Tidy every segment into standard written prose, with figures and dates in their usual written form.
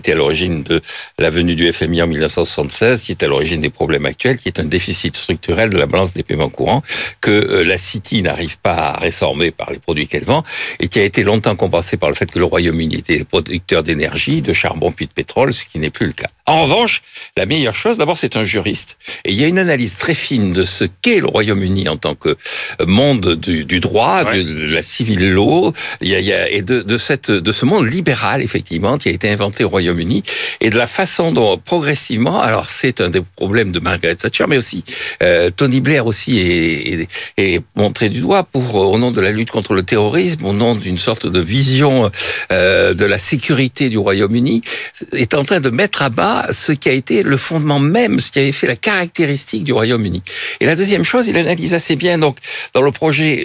été à l'origine de la venue du FMI en 1976, qui est à l'origine des problèmes actuels, qui est un déficit structurel de la balance des paiements courants que la City n'arrive pas à résorber par les produits qu'elle vend et qui a été longtemps compensé par le fait que le Royaume-Uni était producteur d'énergie, de charbon puis de pétrole, ce qui n'est plus le cas. En revanche, la meilleure chose, d'abord, c'est un juriste. Et il y a une analyse très fine de ce qu'est le Royaume-Uni en tant que monde du droit, de la civil law, et de ce monde libéral, effectivement, qui a été inventé au Royaume-Uni, et de la façon dont, progressivement, alors c'est un des problèmes de Margaret Thatcher, mais aussi Tony Blair aussi est montré du doigt au nom de la lutte contre le terrorisme, au nom d'une sorte de vision de la sécurité du Royaume-Uni, est en train de mettre à bas ce qui a été le fondement même, ce qui avait fait la caractéristique du Royaume-Uni. Et la deuxième chose, il analyse assez bien, donc, dans le projet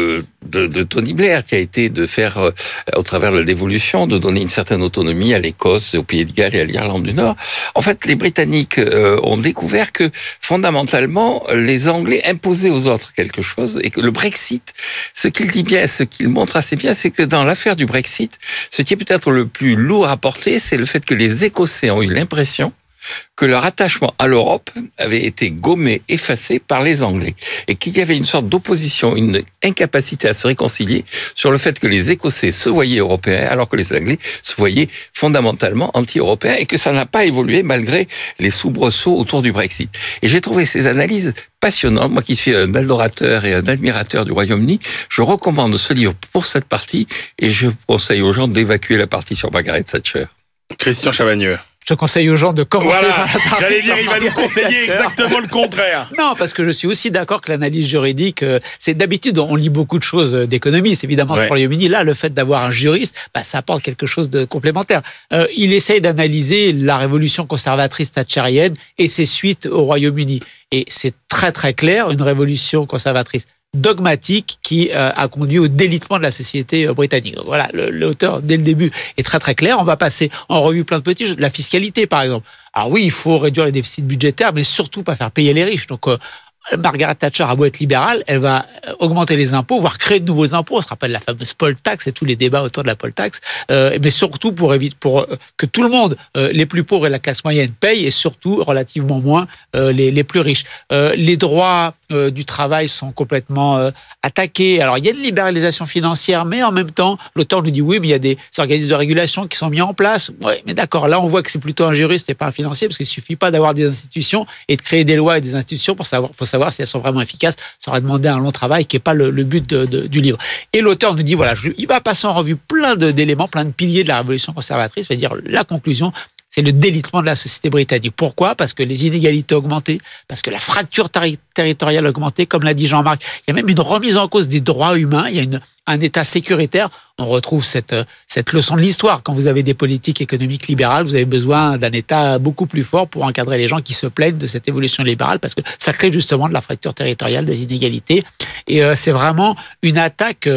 de Tony Blair, qui a été de faire, au travers de la dévolution, de donner une certaine autonomie à l'Écosse, au Pays de Galles et à l'Irlande du Nord. En fait, les Britanniques ont découvert que, fondamentalement, les Anglais imposaient aux autres quelque chose, et que le Brexit, ce qu'il dit bien, ce qu'il montre assez bien, c'est que dans l'affaire du Brexit, ce qui est peut-être le plus lourd à porter, c'est le fait que les Écossais ont eu l'impression que leur attachement à l'Europe avait été gommé, effacé par les Anglais. Et qu'il y avait une sorte d'opposition, une incapacité à se réconcilier sur le fait que les Écossais se voyaient européens, alors que les Anglais se voyaient fondamentalement anti-européens, et que ça n'a pas évolué malgré les soubresauts autour du Brexit. Et j'ai trouvé ces analyses passionnantes. Moi qui suis un adorateur et un admirateur du Royaume-Uni, je recommande ce livre pour cette partie, et je conseille aux gens d'évacuer la partie sur Margaret Thatcher. Christian Chavagneux. Je conseille aux gens de commencer par la partie. J'allais dire, il va nous conseiller exactement le contraire. Non, parce que je suis aussi d'accord que l'analyse juridique, c'est d'habitude, on lit beaucoup de choses d'économistes, évidemment, sur le Royaume-Uni. Là, le fait d'avoir un juriste, ça apporte quelque chose de complémentaire. Il essaye d'analyser la révolution conservatrice thatchérienne et ses suites au Royaume-Uni. Et c'est très, très clair, une révolution conservatrice dogmatique qui a conduit au délitement de la société britannique. Voilà, l'auteur, dès le début, est très très clair. On va passer en revue plein de petits jeux. La fiscalité, par exemple. Alors oui, il faut réduire les déficits budgétaires, mais surtout pas faire payer les riches. Donc, Margaret Thatcher a beau être libérale, elle va augmenter les impôts, voire créer de nouveaux impôts. On se rappelle la fameuse poll tax et tous les débats autour de la poll tax. Mais surtout pour que tout le monde, les plus pauvres et la classe moyenne, payent, et surtout relativement moins les plus riches. Les droits du travail sont complètement attaqués. Alors il y a une libéralisation financière, mais en même temps, l'auteur nous dit oui, mais il y a des organismes de régulation qui sont mis en place. Oui, mais d'accord, là on voit que c'est plutôt un juriste et pas un financier, parce qu'il suffit pas d'avoir des institutions et de créer des lois et des institutions pour savoir si elles sont vraiment efficaces. Ça aurait demandé un long travail qui n'est pas le but du livre. Et l'auteur nous dit, voilà, il va passer en revue plein d'éléments, plein de piliers de la révolution conservatrice, c'est-à-dire la conclusion, c'est le délitement de la société britannique. Pourquoi ? Parce que les inégalités ont augmenté, parce que la fracture territoriale a augmenté, comme l'a dit Jean-Marc. Il y a même une remise en cause des droits humains, il y a un État sécuritaire. On retrouve cette leçon de l'histoire. Quand vous avez des politiques économiques libérales, vous avez besoin d'un État beaucoup plus fort pour encadrer les gens qui se plaignent de cette évolution libérale, parce que ça crée justement de la fracture territoriale, des inégalités. Et c'est vraiment une attaque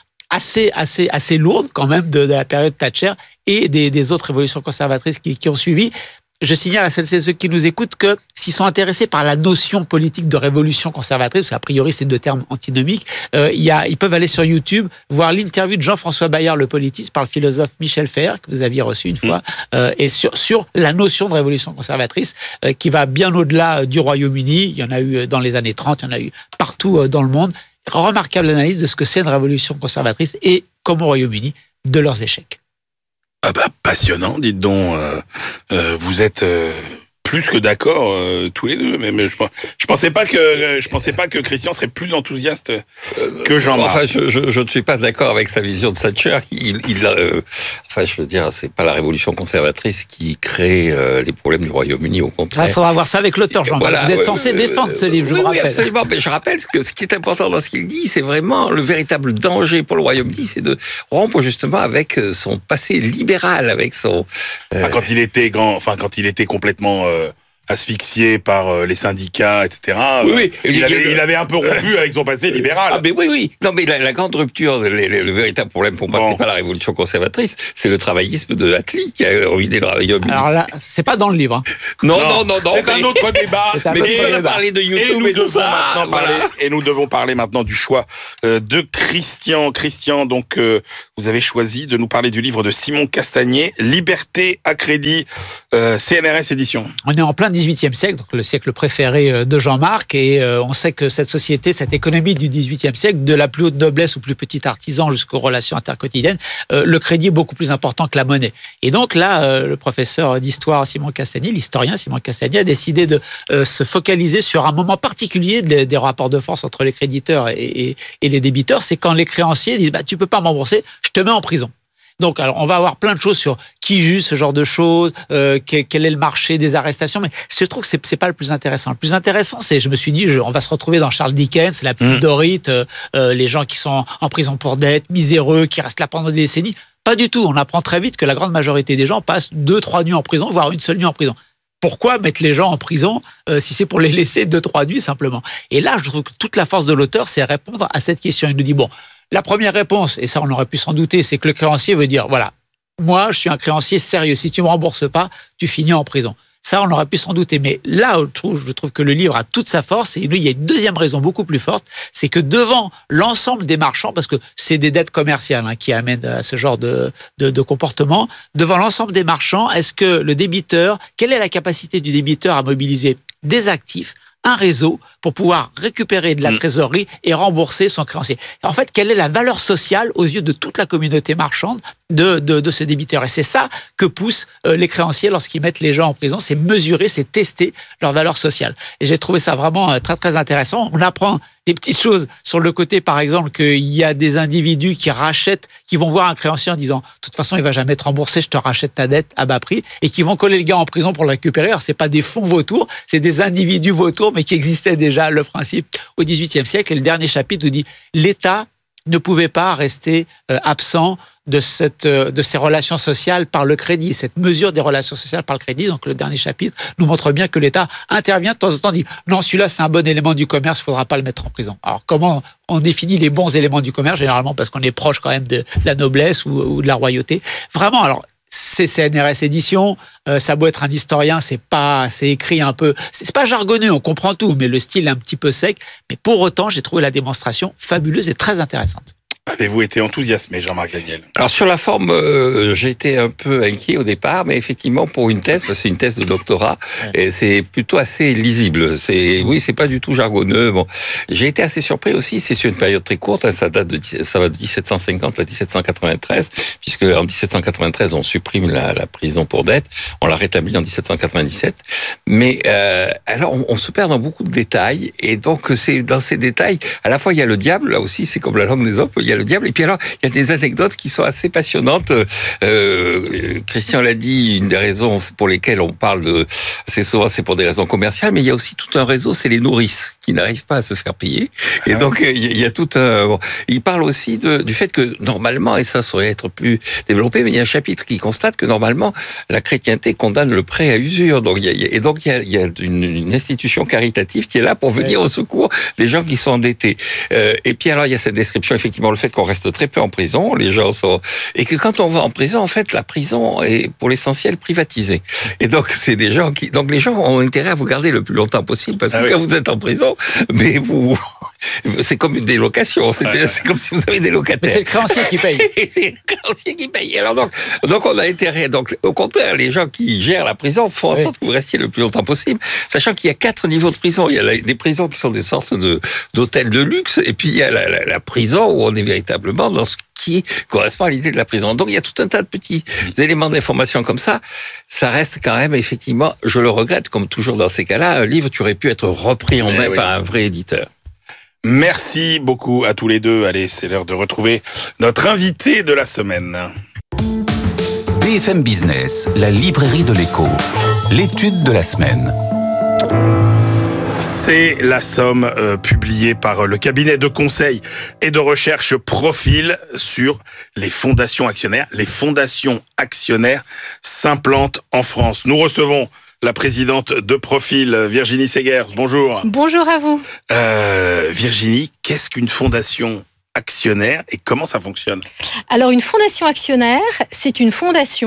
assez lourde quand même de la période Thatcher et des autres révolutions conservatrices qui ont suivi. Je signale à celles et ceux qui nous écoutent que s'ils sont intéressés par la notion politique de révolution conservatrice, parce qu'a priori c'est deux termes antinomiques, ils peuvent aller sur YouTube, voir l'interview de Jean-François Bayard, le politiste, par le philosophe Michel Fer, que vous aviez reçu une fois, et sur la notion de révolution conservatrice, qui va bien au-delà du Royaume-Uni. Il y en a eu dans les années 30, il y en a eu partout dans le monde. Remarquable analyse de ce que c'est une révolution conservatrice et, comme au Royaume-Uni, de leurs échecs. Ah bah passionnant, dites donc. Vous êtes plus que d'accord tous les deux. Mais je pensais pas que Christian serait plus enthousiaste que Jean-Marc. Enfin, je ne suis pas d'accord avec sa vision de Thatcher. Enfin, je veux dire, c'est pas la révolution conservatrice qui crée les problèmes du Royaume-Uni, au contraire. Il faudra voir ça avec l'auteur, Jean-Marc. Voilà, vous êtes censé défendre ce livre, je vous rappelle. Oui, absolument. Mais je rappelle que ce qui est important dans ce qu'il dit, c'est vraiment le véritable danger pour le Royaume-Uni, c'est de rompre justement avec son passé libéral, avec son... Quand il était complètement... asphyxié par les syndicats, etc. Oui. Il avait un peu rompu avec son passé libéral. Ah, mais oui. Non, mais la grande rupture, le véritable problème pour moi, c'est pas la révolution conservatrice, c'est le travaillisme de Attlee qui a ruiné le Royaume-Uni. Alors là, c'est pas dans le livre. Non. C'est un autre débat. Mais on a parlé de YouTube et nous devons parler maintenant du choix de Christian. Christian, donc, vous avez choisi de nous parler du livre de Simon Castagnet, Liberté à crédit, CNRS Éditions. On est en plein 18e siècle, donc le siècle préféré de Jean-Marc, et on sait que cette société, cette économie du 18e siècle, de la plus haute noblesse au plus petit artisan jusqu'aux relations interquotidiennes, le crédit est beaucoup plus important que la monnaie. Et donc là, le professeur d'histoire Simon Castagnet, l'historien Simon Castagnet, a décidé de se focaliser sur un moment particulier des rapports de force entre les créditeurs et les débiteurs. C'est quand les créanciers disent tu peux pas m'embourser, je te mets en prison. Donc, alors, on va avoir plein de choses sur qui juge ce genre de choses, quel est le marché des arrestations, mais je trouve que c'est pas le plus intéressant. Le plus intéressant, c'est, je me suis dit, on va se retrouver dans Charles Dickens, la petite Dorite, les gens qui sont en prison pour dette, miséreux, qui restent là pendant des décennies. Pas du tout. On apprend très vite que la grande majorité des gens passent 2-3 nuits en prison, voire une seule nuit en prison. Pourquoi mettre les gens en prison si c'est pour les laisser 2-3 nuits simplement? Et là, je trouve que toute la force de l'auteur, c'est répondre à cette question. Il nous dit, la première réponse, et ça on aurait pu s'en douter, c'est que le créancier veut dire, voilà, moi je suis un créancier sérieux, si tu ne me rembourses pas, tu finis en prison. Ça, on aurait pu s'en douter. Mais là, je trouve que le livre a toute sa force. Et il y a une deuxième raison beaucoup plus forte, c'est que devant l'ensemble des marchands, parce que c'est des dettes commerciales qui amènent à ce genre de comportement, devant l'ensemble des marchands, est-ce que le débiteur, quelle est la capacité du débiteur à mobiliser des actifs, un réseau pour pouvoir récupérer de la trésorerie et rembourser son créancier. En fait, quelle est la valeur sociale aux yeux de toute la communauté marchande de ce débiteur? Et c'est ça que poussent les créanciers lorsqu'ils mettent les gens en prison, c'est mesurer, c'est tester leur valeur sociale. Et j'ai trouvé ça vraiment très, très intéressant. On apprend des petites choses sur le côté, par exemple, qu'il y a des individus qui rachètent, qui vont voir un créancier en disant « de toute façon, il va jamais te rembourser, je te rachète ta dette à bas prix » et qui vont coller le gars en prison pour le récupérer. Alors, c'est pas des fonds vautours, c'est des individus vautours, mais qui existaient déjà, le principe, au XVIIIe siècle. Et le dernier chapitre nous dit « l'État ne pouvait pas rester absent de ces relations sociales par le crédit, cette mesure des relations sociales par le crédit. » Donc le dernier chapitre nous montre bien que l'État intervient de temps en temps, dit non, celui-là c'est un bon élément du commerce, il ne faudra pas le mettre en prison. Alors comment on définit les bons éléments du commerce? Généralement parce qu'on est proche quand même de la noblesse ou de la royauté. Vraiment, alors c'est CNRS Éditions, ça a beau être un historien, c'est écrit un peu, c'est pas jargonneux, on comprend tout, mais le style est un petit peu sec. Mais pour autant, j'ai trouvé la démonstration fabuleuse et très intéressante. Avez-vous été enthousiasmé, Jean-Marc Daniel? Alors sur la forme, j'ai été un peu inquiet au départ, mais effectivement pour une thèse, parce que c'est une thèse de doctorat, et c'est plutôt assez lisible. C'est pas du tout jargonneux. Bon, j'ai été assez surpris aussi. C'est sur une période très courte. Ça va de 1750 à 1793, puisque en 1793 on supprime la prison pour dette, on la rétablit en 1797. Mais alors on se perd dans beaucoup de détails, et donc c'est dans ces détails, à la fois il y a le diable, là aussi c'est comme la langue des hommes, il y a le diable. Et puis alors, il y a des anecdotes qui sont assez passionnantes. Christian l'a dit, une des raisons pour lesquelles on parle c'est souvent c'est pour des raisons commerciales, mais il y a aussi tout un réseau, c'est les nourrices qui n'arrivent pas à se faire payer. Et donc, il y a tout un... Bon, il parle aussi du fait que, normalement, et ça saurait être plus développé, mais il y a un chapitre qui constate que, normalement, la chrétienté condamne le prêt à usure. Donc, il y a une institution caritative qui est là pour venir au secours des gens qui sont endettés. Et puis, alors, il y a cette description, effectivement, le fait qu'on reste très peu en prison, les gens sont... Et que quand on va en prison, en fait, la prison est, pour l'essentiel, privatisée. Et donc, c'est des gens qui... Donc, les gens ont intérêt à vous garder le plus longtemps possible, parce que quand vous êtes en prison, mais c'est comme une délocation. C'est comme si vous avez des locataires. Mais c'est le créancier qui paye. Et c'est le créancier qui paye. Alors donc on a intérêt. Donc au contraire, les gens qui gèrent la prison font en sorte que vous restiez le plus longtemps possible, sachant qu'il y a 4 niveaux de prison. Il y a des prisons qui sont des sortes d'hôtels de luxe, et puis il y a la prison où on est véritablement dans ce qui correspond à l'idée de la prison. Donc il y a tout un tas de petits éléments d'information comme ça. Ça reste quand même, effectivement, je le regrette, comme toujours dans ces cas-là, un livre qui aurait pu être repris en main par un vrai éditeur. Merci beaucoup à tous les deux. Allez, c'est l'heure de retrouver notre invité de la semaine. BFM Business, la librairie de l'écho. L'étude de la semaine. C'est la somme publiée par le cabinet de conseil et de recherche Profil sur les fondations actionnaires. Les fondations actionnaires s'implantent en France. Nous recevons la présidente de Profil, Virginie Segers. Bonjour. Bonjour à vous. Virginie, qu'est-ce qu'une fondation actionnaire et comment ça fonctionne? Alors, une fondation actionnaire, c'est une fondation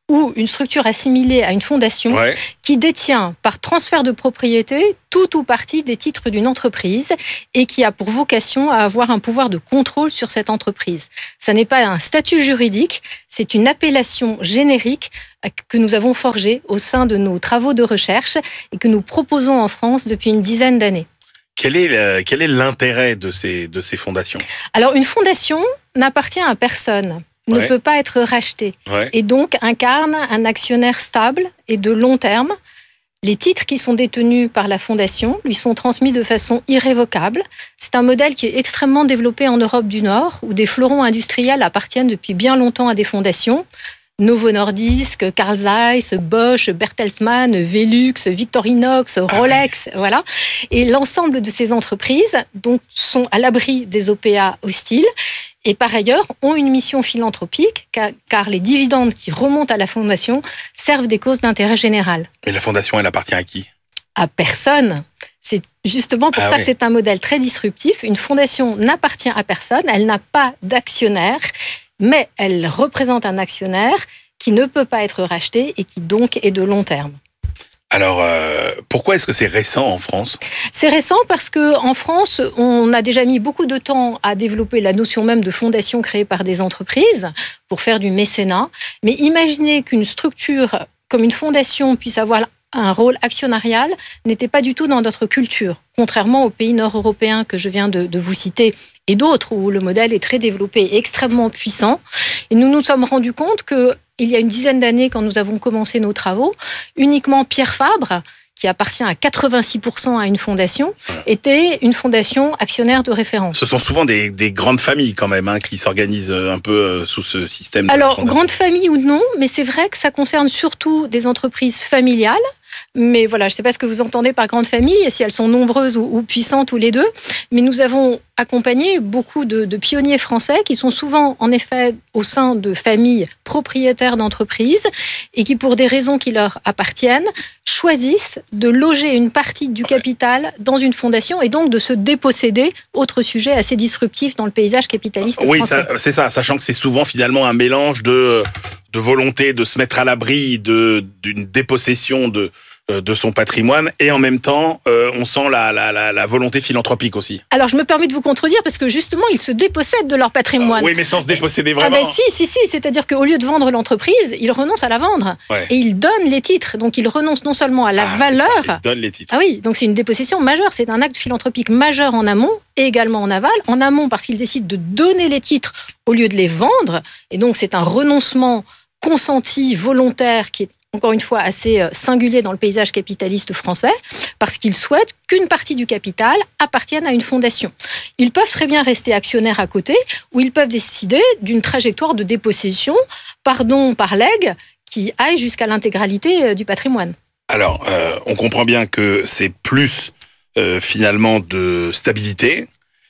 ou une structure assimilée à une fondation qui détient par transfert de propriété tout ou partie des titres d'une entreprise et qui a pour vocation à avoir un pouvoir de contrôle sur cette entreprise. Ça n'est pas un statut juridique, c'est une appellation générique que nous avons forgée au sein de nos travaux de recherche et que nous proposons en France depuis une dizaine d'années. Quel est l'intérêt de ces fondations ? Alors, une fondation n'appartient à personne, ne peut pas être rachetée, et donc incarne un actionnaire stable et de long terme. Les titres qui sont détenus par la fondation lui sont transmis de façon irrévocable. C'est un modèle qui est extrêmement développé en Europe du Nord, où des fleurons industriels appartiennent depuis bien longtemps à des fondations. Novo Nordisk, Carl Zeiss, Bosch, Bertelsmann, Velux, Victorinox, Rolex, voilà. Et l'ensemble de ces entreprises donc, sont à l'abri des OPA hostiles et par ailleurs ont une mission philanthropique car les dividendes qui remontent à la fondation servent des causes d'intérêt général. Et la fondation, elle appartient à qui ? À personne. C'est justement pour ça que c'est un modèle très disruptif. Une fondation n'appartient à personne, elle n'a pas d'actionnaire, mais elle représente un actionnaire qui ne peut pas être racheté et qui donc est de long terme. Alors, pourquoi est-ce que c'est récent en France ? C'est récent parce qu'en France, on a déjà mis beaucoup de temps à développer la notion même de fondation créée par des entreprises pour faire du mécénat. Mais imaginez qu'une structure comme une fondation puisse avoir un rôle actionnarial n'était pas du tout dans notre culture, contrairement aux pays nord-européens que je viens de vous citer et d'autres où le modèle est très développé et extrêmement puissant. Et nous nous sommes rendus compte qu'il y a une dizaine d'années, quand nous avons commencé nos travaux, uniquement Pierre Fabre, qui appartient à 86% à une fondation, était une fondation actionnaire de référence. Ce sont souvent des grandes familles quand même qui s'organisent un peu sous ce système. Alors, grandes familles ou non, mais c'est vrai que ça concerne surtout des entreprises familiales. Mais voilà, je ne sais pas ce que vous entendez par grande famille, si elles sont nombreuses ou puissantes ou les deux. Mais nous avons accompagné beaucoup de pionniers français qui sont souvent, en effet, au sein de familles propriétaires d'entreprises et qui, pour des raisons qui leur appartiennent, choisissent de loger une partie du capital dans une fondation et donc de se déposséder, autre sujet assez disruptif dans le paysage capitaliste français. Oui, c'est ça, sachant que c'est souvent finalement un mélange de volonté de se mettre à l'abri d'une dépossession de son patrimoine et en même temps on sent la volonté philanthropique aussi. Alors je me permets de vous contredire parce que justement ils se dépossèdent de leur patrimoine. Oui, mais sans se déposséder vraiment. Si, c'est-à-dire qu'au lieu de vendre l'entreprise, ils renoncent à la vendre et ils donnent les titres. Donc ils renoncent non seulement à la valeur. C'est ça, ils donnent les titres. Ah oui, donc c'est une dépossession majeure, c'est un acte philanthropique majeur en amont et également en aval. En amont parce qu'ils décident de donner les titres au lieu de les vendre et donc c'est un renoncement consenti, volontaire, qui est encore une fois assez singulier dans le paysage capitaliste français, parce qu'ils souhaitent qu'une partie du capital appartienne à une fondation. Ils peuvent très bien rester actionnaires à côté, ou ils peuvent décider d'une trajectoire de dépossession, par legs, qui aille jusqu'à l'intégralité du patrimoine. Alors, on comprend bien que c'est plus finalement de stabilité,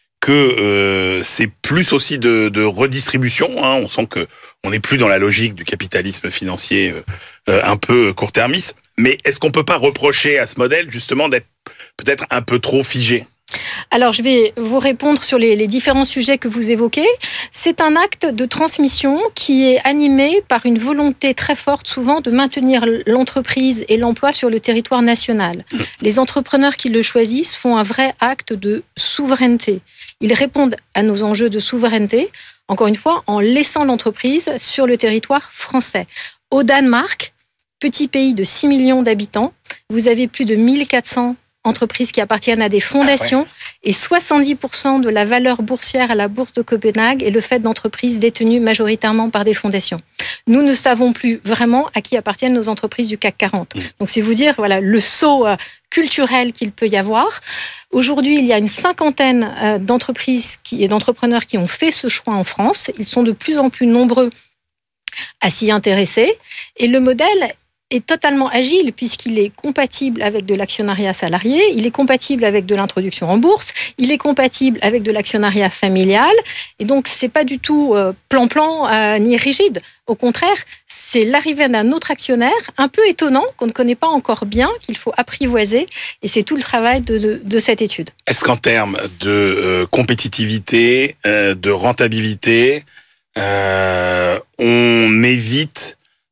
que c'est plus aussi de redistribution. On sent que on n'est plus dans la logique du capitalisme financier un peu court-termiste. Mais est-ce qu'on peut pas reprocher à ce modèle justement d'être peut-être un peu trop figé ? Alors, je vais vous répondre sur les différents sujets que vous évoquez. C'est un acte de transmission qui est animé par une volonté très forte, souvent, de maintenir l'entreprise et l'emploi sur le territoire national. Les entrepreneurs qui le choisissent font un vrai acte de souveraineté. Ils répondent à nos enjeux de souveraineté, encore une fois, en laissant l'entreprise sur le territoire français. Au Danemark, petit pays de 6 millions d'habitants, vous avez plus de 1400 entreprises qui appartiennent à des fondations et 70% de la valeur boursière à la bourse de Copenhague est le fait d'entreprises détenues majoritairement par des fondations. Nous ne savons plus vraiment à qui appartiennent nos entreprises du CAC 40. Donc c'est vous dire le saut culturel qu'il peut y avoir. Aujourd'hui, il y a une cinquantaine d'entreprises et d'entrepreneurs qui ont fait ce choix en France. Ils sont de plus en plus nombreux à s'y intéresser et le modèle est totalement agile puisqu'il est compatible avec de l'actionnariat salarié, il est compatible avec de l'introduction en bourse, il est compatible avec de l'actionnariat familial et donc c'est pas du tout plan-plan ni rigide. Au contraire, c'est l'arrivée d'un autre actionnaire un peu étonnant qu'on ne connaît pas encore bien, qu'il faut apprivoiser et c'est tout le travail de cette étude. Est-ce qu'en termes de compétitivité, de rentabilité, on évite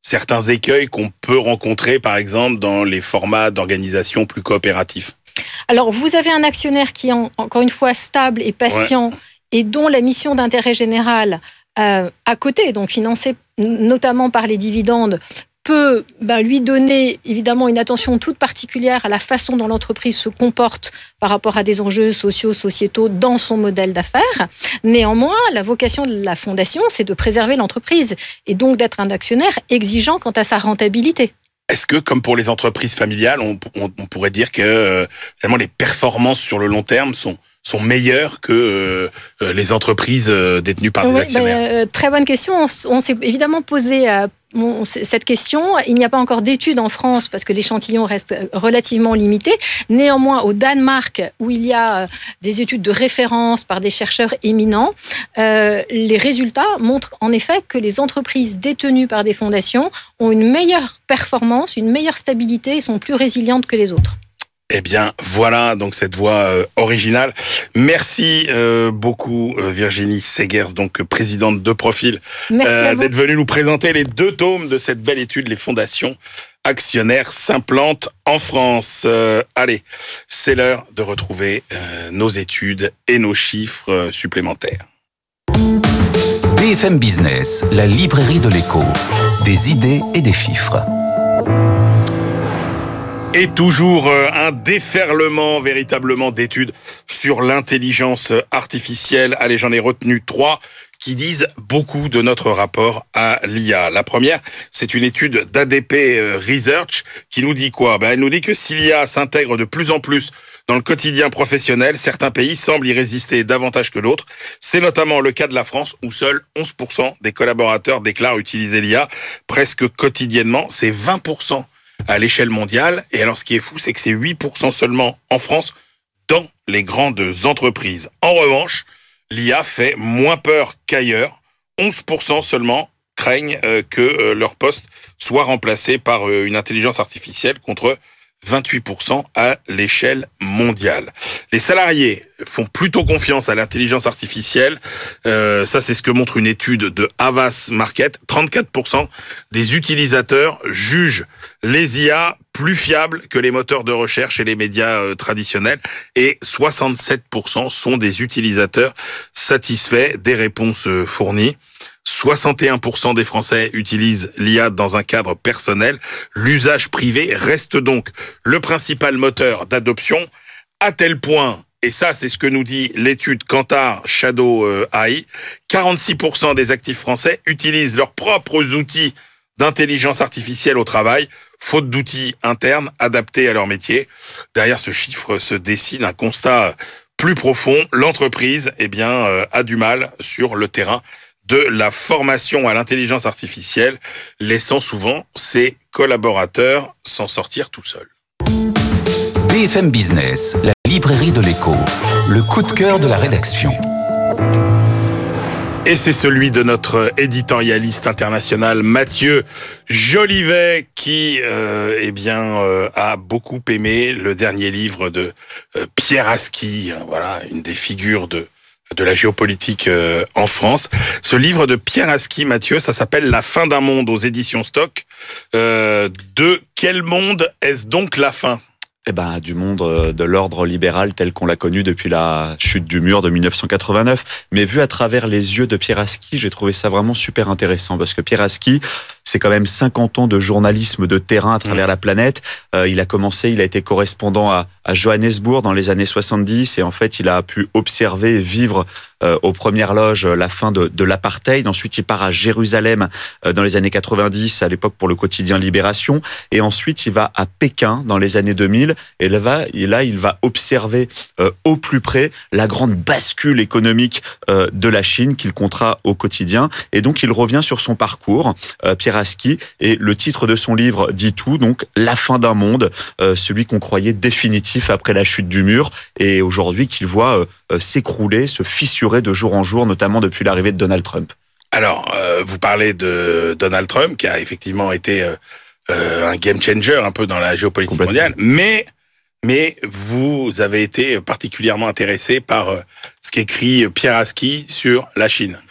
certains écueils qu'on peut rencontrer, par exemple, dans les formats d'organisation plus coopératifs? Alors, vous avez un actionnaire qui est encore une fois stable et patient et dont la mission d'intérêt général à côté, donc financée notamment par les dividendes, peut lui donner évidemment une attention toute particulière à la façon dont l'entreprise se comporte par rapport à des enjeux sociaux, sociétaux dans son modèle d'affaires. Néanmoins, la vocation de la fondation, c'est de préserver l'entreprise et donc d'être un actionnaire exigeant quant à sa rentabilité. Est-ce que, comme pour les entreprises familiales, on pourrait dire que finalement les performances sur le long terme sont meilleures que les entreprises détenues par des actionnaires? Très bonne question. On s'est évidemment posé cette question. Il n'y a pas encore d'études en France parce que l'échantillon reste relativement limité. Néanmoins, au Danemark, où il y a des études de référence par des chercheurs éminents, les résultats montrent en effet que les entreprises détenues par des fondations ont une meilleure performance, une meilleure stabilité et sont plus résilientes que les autres. Eh bien, voilà donc cette voix originale. Merci beaucoup Virginie Segers, donc présidente de Profil, d'être venue nous présenter les 2 tomes de cette belle étude, les fondations actionnaires s'implantent en France. Allez, c'est l'heure de retrouver nos études et nos chiffres supplémentaires. BFM Business, la librairie de l'écho, des idées et des chiffres. Et toujours un déferlement véritablement d'études sur l'intelligence artificielle. Allez, j'en ai retenu 3 qui disent beaucoup de notre rapport à l'IA. La première, c'est une étude d'ADP Research qui nous dit quoi? Elle nous dit que si l'IA s'intègre de plus en plus dans le quotidien professionnel, certains pays semblent y résister davantage que d'autres. C'est notamment le cas de la France où seuls 11% des collaborateurs déclarent utiliser l'IA presque quotidiennement. C'est 20% à l'échelle mondiale. Et alors, ce qui est fou, c'est que c'est 8% seulement en France dans les grandes entreprises. En revanche, l'IA fait moins peur qu'ailleurs. 11% seulement craignent que leur poste soit remplacé par une intelligence artificielle contre 28% à l'échelle mondiale. Les salariés font plutôt confiance à l'intelligence artificielle. Ça, c'est ce que montre une étude de Havas Market. 34% des utilisateurs jugent les IA plus fiables que les moteurs de recherche et les médias traditionnels. Et 67% sont des utilisateurs satisfaits des réponses fournies. 61% des Français utilisent l'IA dans un cadre personnel. L'usage privé reste donc le principal moteur d'adoption, à tel point, et ça c'est ce que nous dit l'étude Kantar Shadow AI, 46% des actifs français utilisent leurs propres outils d'intelligence artificielle au travail, faute d'outils internes adaptés à leur métier. Derrière ce chiffre se dessine un constat plus profond. L'entreprise, a du mal sur le terrain de la formation à l'intelligence artificielle, laissant souvent ses collaborateurs s'en sortir tout seuls. BFM Business, la librairie de l'écho, le coup de cœur de la rédaction. Et c'est celui de notre éditorialiste international Mathieu Jolivet qui a beaucoup aimé le dernier livre de Pierre Aski, voilà, une des figures de la géopolitique en France. Ce livre de Pierre Aski, Mathieu, ça s'appelle La fin d'un monde aux éditions Stock. De quel monde est-ce donc la fin ? Du monde de l'ordre libéral tel qu'on l'a connu depuis la chute du mur de 1989. Mais vu à travers les yeux de Pierre Aski, j'ai trouvé ça vraiment super intéressant parce que Pierre Aski, c'est quand même 50 ans de journalisme de terrain à travers la planète. Il a été correspondant à Johannesburg dans les années 70 et en fait, il a pu observer et vivre aux premières loges la fin de l'apartheid. Ensuite, il part à Jérusalem dans les années 90, à l'époque pour le quotidien Libération. Et ensuite, il va à Pékin dans les années 2000. Et là, il va observer au plus près la grande bascule économique de la Chine qu'il comptera au quotidien. Et donc, il revient sur son parcours, Pierre Aski. Et le titre de son livre dit tout, donc La fin d'un monde, celui qu'on croyait définitif après la chute du mur. Et aujourd'hui, qu'il voit s'écrouler, se fissurer de jour en jour, notamment depuis l'arrivée de Donald Trump. Alors, vous parlez de Donald Trump, qui a effectivement été un game changer un peu dans la géopolitique mondiale, mais vous avez été particulièrement intéressé par ce qu'écrit Pierre Aski sur la Chine.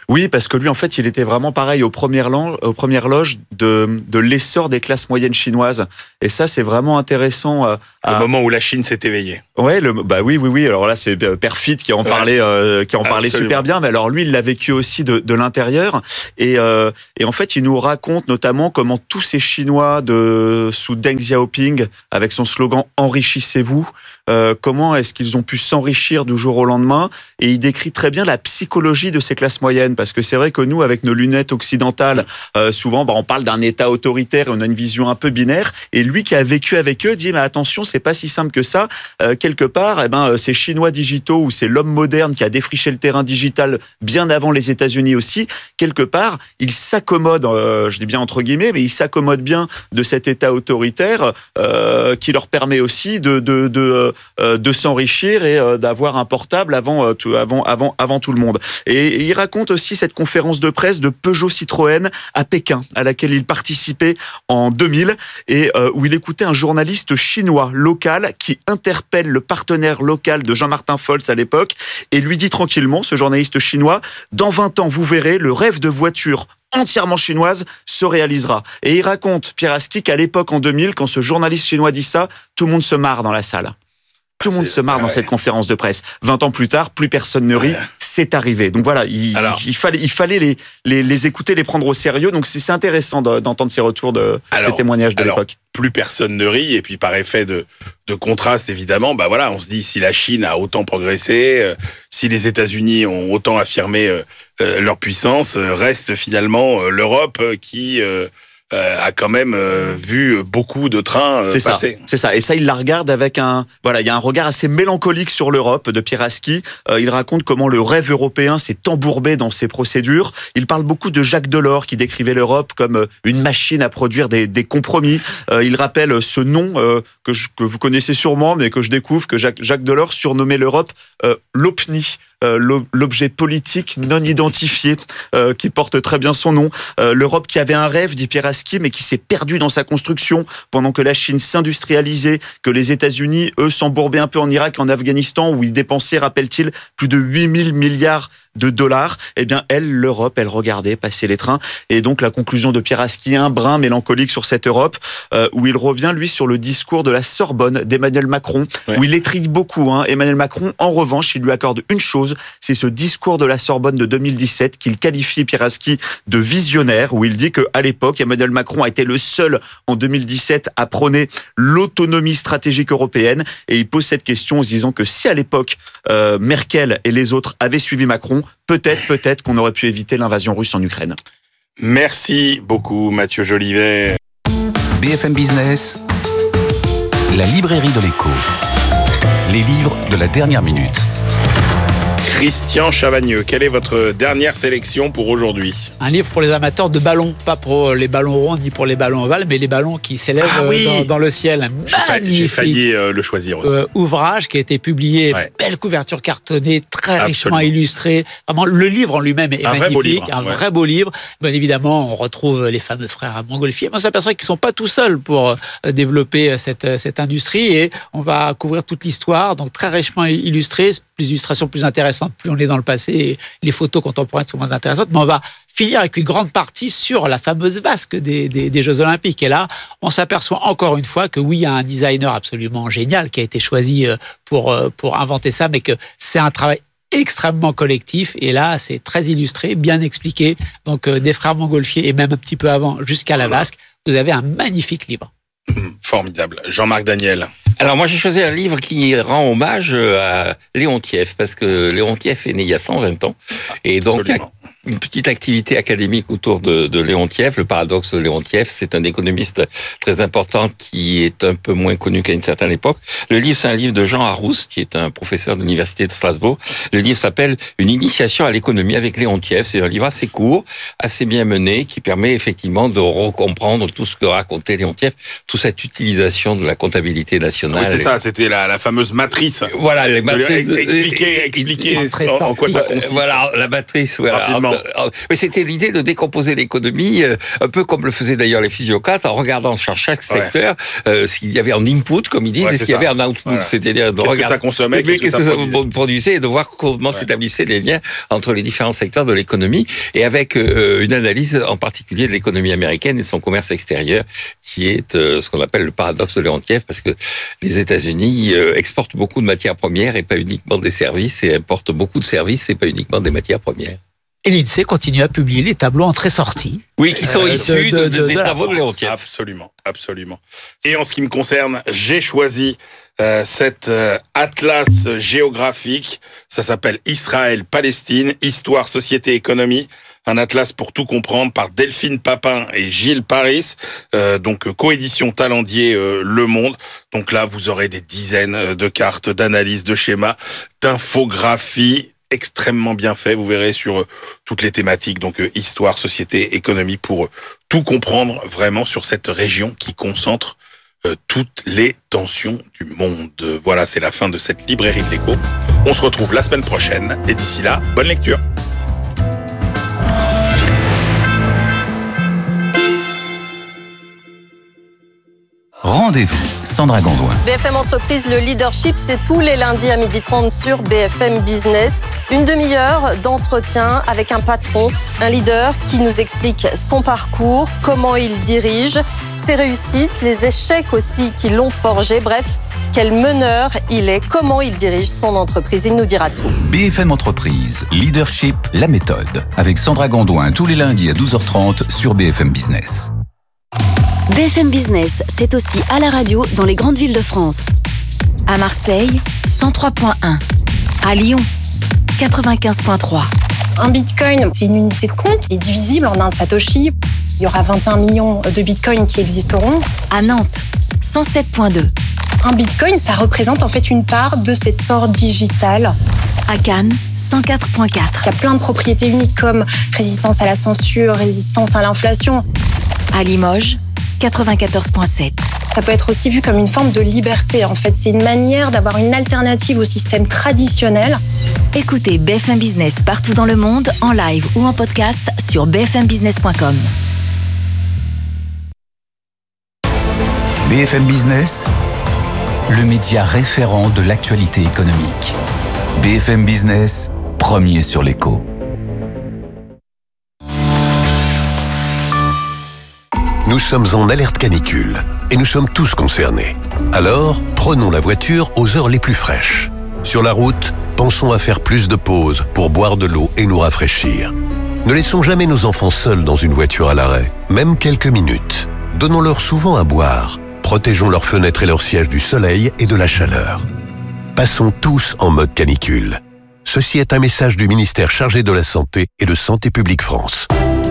Oui, parce que lui, en fait, il était vraiment pareil aux premières loges de l'essor des classes moyennes chinoises. Et ça, c'est vraiment intéressant. Le moment où la Chine s'est éveillée. Ouais, oui. Alors là, c'est Perfit qui en parlait, super bien. Mais alors lui, il l'a vécu aussi de l'intérieur. Et en fait, il nous raconte notamment comment tous ces Chinois sous Deng Xiaoping, avec son slogan « Enrichissez-vous », comment est-ce qu'ils ont pu s'enrichir du jour au lendemain. Et il décrit très bien la psychologie de ces classes moyennes. Parce que c'est vrai que nous, avec nos lunettes occidentales, souvent, on parle d'un État autoritaire et on a une vision un peu binaire. Et lui qui a vécu avec eux dit « Mais attention, c'est pas si simple que ça. Quelque part, ces Chinois digitaux ou c'est l'homme moderne qui a défriché le terrain digital bien avant les États-Unis aussi. Quelque part, ils s'accommodent, je dis bien entre guillemets, mais ils s'accommodent bien de cet État autoritaire qui leur permet aussi de s'enrichir et d'avoir un portable avant tout le monde. Et il raconte aussi cette conférence de presse de Peugeot Citroën à Pékin, à laquelle il participait en 2000 et où il écoutait un journaliste chinois local qui interpelle le partenaire local de Jean-Martin Folz à l'époque et lui dit tranquillement, ce journaliste chinois, dans 20 ans, vous verrez, le rêve de voiture entièrement chinoise se réalisera. Et il raconte, Pierre Aski, qu'à l'époque, en 2000, quand ce journaliste chinois dit ça, tout le monde se marre dans la salle. Tout le monde se marre dans cette conférence de presse. 20 ans plus tard, plus personne ne rit. C'est arrivé. Donc voilà, il fallait les écouter, les prendre au sérieux. Donc c'est intéressant d'entendre ces retours, ces témoignages de l'époque. Plus personne ne rit, et puis par effet de contraste, évidemment, on se dit, si la Chine a autant progressé, si les États-Unis ont autant affirmé leur puissance, reste finalement l'Europe qui a quand même vu beaucoup de trains passer. C'est ça. Et ça, il la regarde avec il y a un regard assez mélancolique sur l'Europe de Pierre Aski. Il raconte comment le rêve européen s'est embourbé dans ses procédures. Il parle beaucoup de Jacques Delors qui décrivait l'Europe comme une machine à produire des compromis. Il rappelle ce nom que vous connaissez sûrement, mais que je découvre, que Jacques Delors surnommait l'Europe l'OPNI. L'objet politique non identifié qui porte très bien son nom. L'Europe qui avait un rêve, dit Pierre Aski, mais qui s'est perdue dans sa construction pendant que la Chine s'industrialisait, que les États-Unis, eux, s'embourbaient un peu en Irak et en Afghanistan, où ils dépensaient, rappelle-t-il, plus de 8 000 milliards de dollars. Eh bien, l'Europe, elle regardait passer les trains. Et donc, la conclusion de Pierre Aski, un brin mélancolique sur cette Europe, où il revient, lui, sur le discours de la Sorbonne d'Emmanuel Macron, où il étrille beaucoup. Emmanuel Macron, en revanche, il lui accorde une chose, c'est ce discours de la Sorbonne de 2017 qu'il qualifie, Pierre Aski, de visionnaire, où il dit qu'à l'époque, Emmanuel Macron a été le seul, en 2017, à prôner l'autonomie stratégique européenne. Et il pose cette question en se disant que si, à l'époque, Merkel et les autres avaient suivi Macron, peut-être qu'on aurait pu éviter l'invasion russe en Ukraine. Merci beaucoup, Mathieu Jolivet. BFM Business, la librairie de l'écho. Les livres de la dernière minute. Christian Chavagneux, quelle est votre dernière sélection pour aujourd'hui ? Un livre pour les amateurs de ballons, pas pour les ballons ronds ni pour les ballons ovales, mais les ballons qui s'élèvent dans le ciel. J'ai failli le choisir aussi. Ouvrage qui a été publié, belle couverture cartonnée, très richement illustrée. Vraiment, le livre en lui-même est magnifique, un vrai beau livre. Bien évidemment, on retrouve les fameux frères à Montgolfier. On s'aperçoit qu'ils ne sont pas tout seuls pour développer cette industrie et on va couvrir toute l'histoire, donc très richement illustrée, les illustrations plus intéressantes, plus on est dans le passé, et les photos contemporaines sont moins intéressantes, mais on va finir avec une grande partie sur la fameuse vasque des Jeux Olympiques. Et là, on s'aperçoit encore une fois que oui, il y a un designer absolument génial qui a été choisi pour inventer ça, mais que c'est un travail extrêmement collectif. Et là, c'est très illustré, bien expliqué. Donc, des frères Montgolfier et même un petit peu avant, jusqu'à la vasque, vous avez un magnifique livre. Formidable. Jean-Marc Daniel. Alors moi j'ai choisi un livre qui rend hommage à Léontiev, parce que Léontiev est né il y a 120 ans, et donc une petite activité académique autour de Léontiev. Le paradoxe de Léontiev, c'est un économiste très important qui est un peu moins connu qu'à une certaine époque. Le livre, c'est un livre de Jean Arousse, qui est un professeur de l'université de Strasbourg. Le livre s'appelle « Une initiation à l'économie avec Léontiev ». C'est un livre assez court, assez bien mené, qui permet effectivement de recomprendre tout ce que racontait Léontiev, toute cette utilisation de la comptabilité nationale. Oui, c'est ça, c'était la fameuse matrice. Voilà, les matrices. Expliquer en quoi ça consiste. Voilà, la matrice, voilà. Mais c'était l'idée de décomposer l'économie, un peu comme le faisaient d'ailleurs les physiocrates, en regardant sur chaque secteur ce qu'il y avait en input, comme ils disent, et ce qu'il y avait en output. Voilà. C'est-à-dire de qu'est-ce regarder que ça consommait, qu'est-ce que ça produisait, et de voir comment s'établissaient les liens entre les différents secteurs de l'économie, et avec une analyse en particulier de l'économie américaine et de son commerce extérieur, qui est ce qu'on appelle le paradoxe de Leontiev, parce que les États-Unis exportent beaucoup de matières premières et pas uniquement des services, et importent beaucoup de services et pas uniquement des matières premières. Et l'INSEE continue à publier les tableaux entrées-sorties. Oui, qui sont issus des travaux de Leontiev. Absolument. Et en ce qui me concerne, j'ai choisi cet atlas géographique. Ça s'appelle Israël-Palestine, Histoire, Société, Économie. Un atlas pour tout comprendre par Delphine Papin et Gilles Paris. Donc coédition Talendier Le Monde. Donc là, vous aurez des dizaines de cartes, d'analyses, de schémas, d'infographies, extrêmement bien fait, vous verrez, sur toutes les thématiques, donc histoire, société, économie, pour tout comprendre vraiment sur cette région qui concentre toutes les tensions du monde. Voilà, c'est la fin de cette librairie de l'écho. On se retrouve la semaine prochaine, et d'ici là, bonne lecture. Rendez-vous, Sandra Gondouin. BFM Entreprise, le leadership, c'est tous les lundis à 12h30 sur BFM Business. Une demi-heure d'entretien avec un patron, un leader qui nous explique son parcours, comment il dirige, ses réussites, les échecs aussi qui l'ont forgé. Bref, quel meneur il est, comment il dirige son entreprise. Il nous dira tout. BFM Entreprise, leadership, la méthode. Avec Sandra Gondouin tous les lundis à 12h30 sur BFM Business. BFM Business, c'est aussi à la radio dans les grandes villes de France. À Marseille, 103.1. À Lyon, 95.3. Un bitcoin, c'est une unité de compte qui est divisible en un satoshi. Il y aura 21 millions de bitcoins qui existeront. À Nantes, 107.2. Un bitcoin, ça représente en fait une part de cet or digital. À Cannes, 104.4. Il y a plein de propriétés uniques comme résistance à la censure, résistance à l'inflation. À Limoges, 94.7. Ça peut être aussi vu comme une forme de liberté. En fait, c'est une manière d'avoir une alternative au système traditionnel. Écoutez BFM Business partout dans le monde, en live ou en podcast sur bfmbusiness.com. BFM Business, le média référent de l'actualité économique. BFM Business, premier sur l'écho. Nous sommes en alerte canicule et nous sommes tous concernés. Alors, prenons la voiture aux heures les plus fraîches. Sur la route, pensons à faire plus de pauses pour boire de l'eau et nous rafraîchir. Ne laissons jamais nos enfants seuls dans une voiture à l'arrêt, même quelques minutes. Donnons-leur souvent à boire. Protégeons leurs fenêtres et leurs sièges du soleil et de la chaleur. Passons tous en mode canicule. Ceci est un message du ministère chargé de la Santé et de Santé publique France.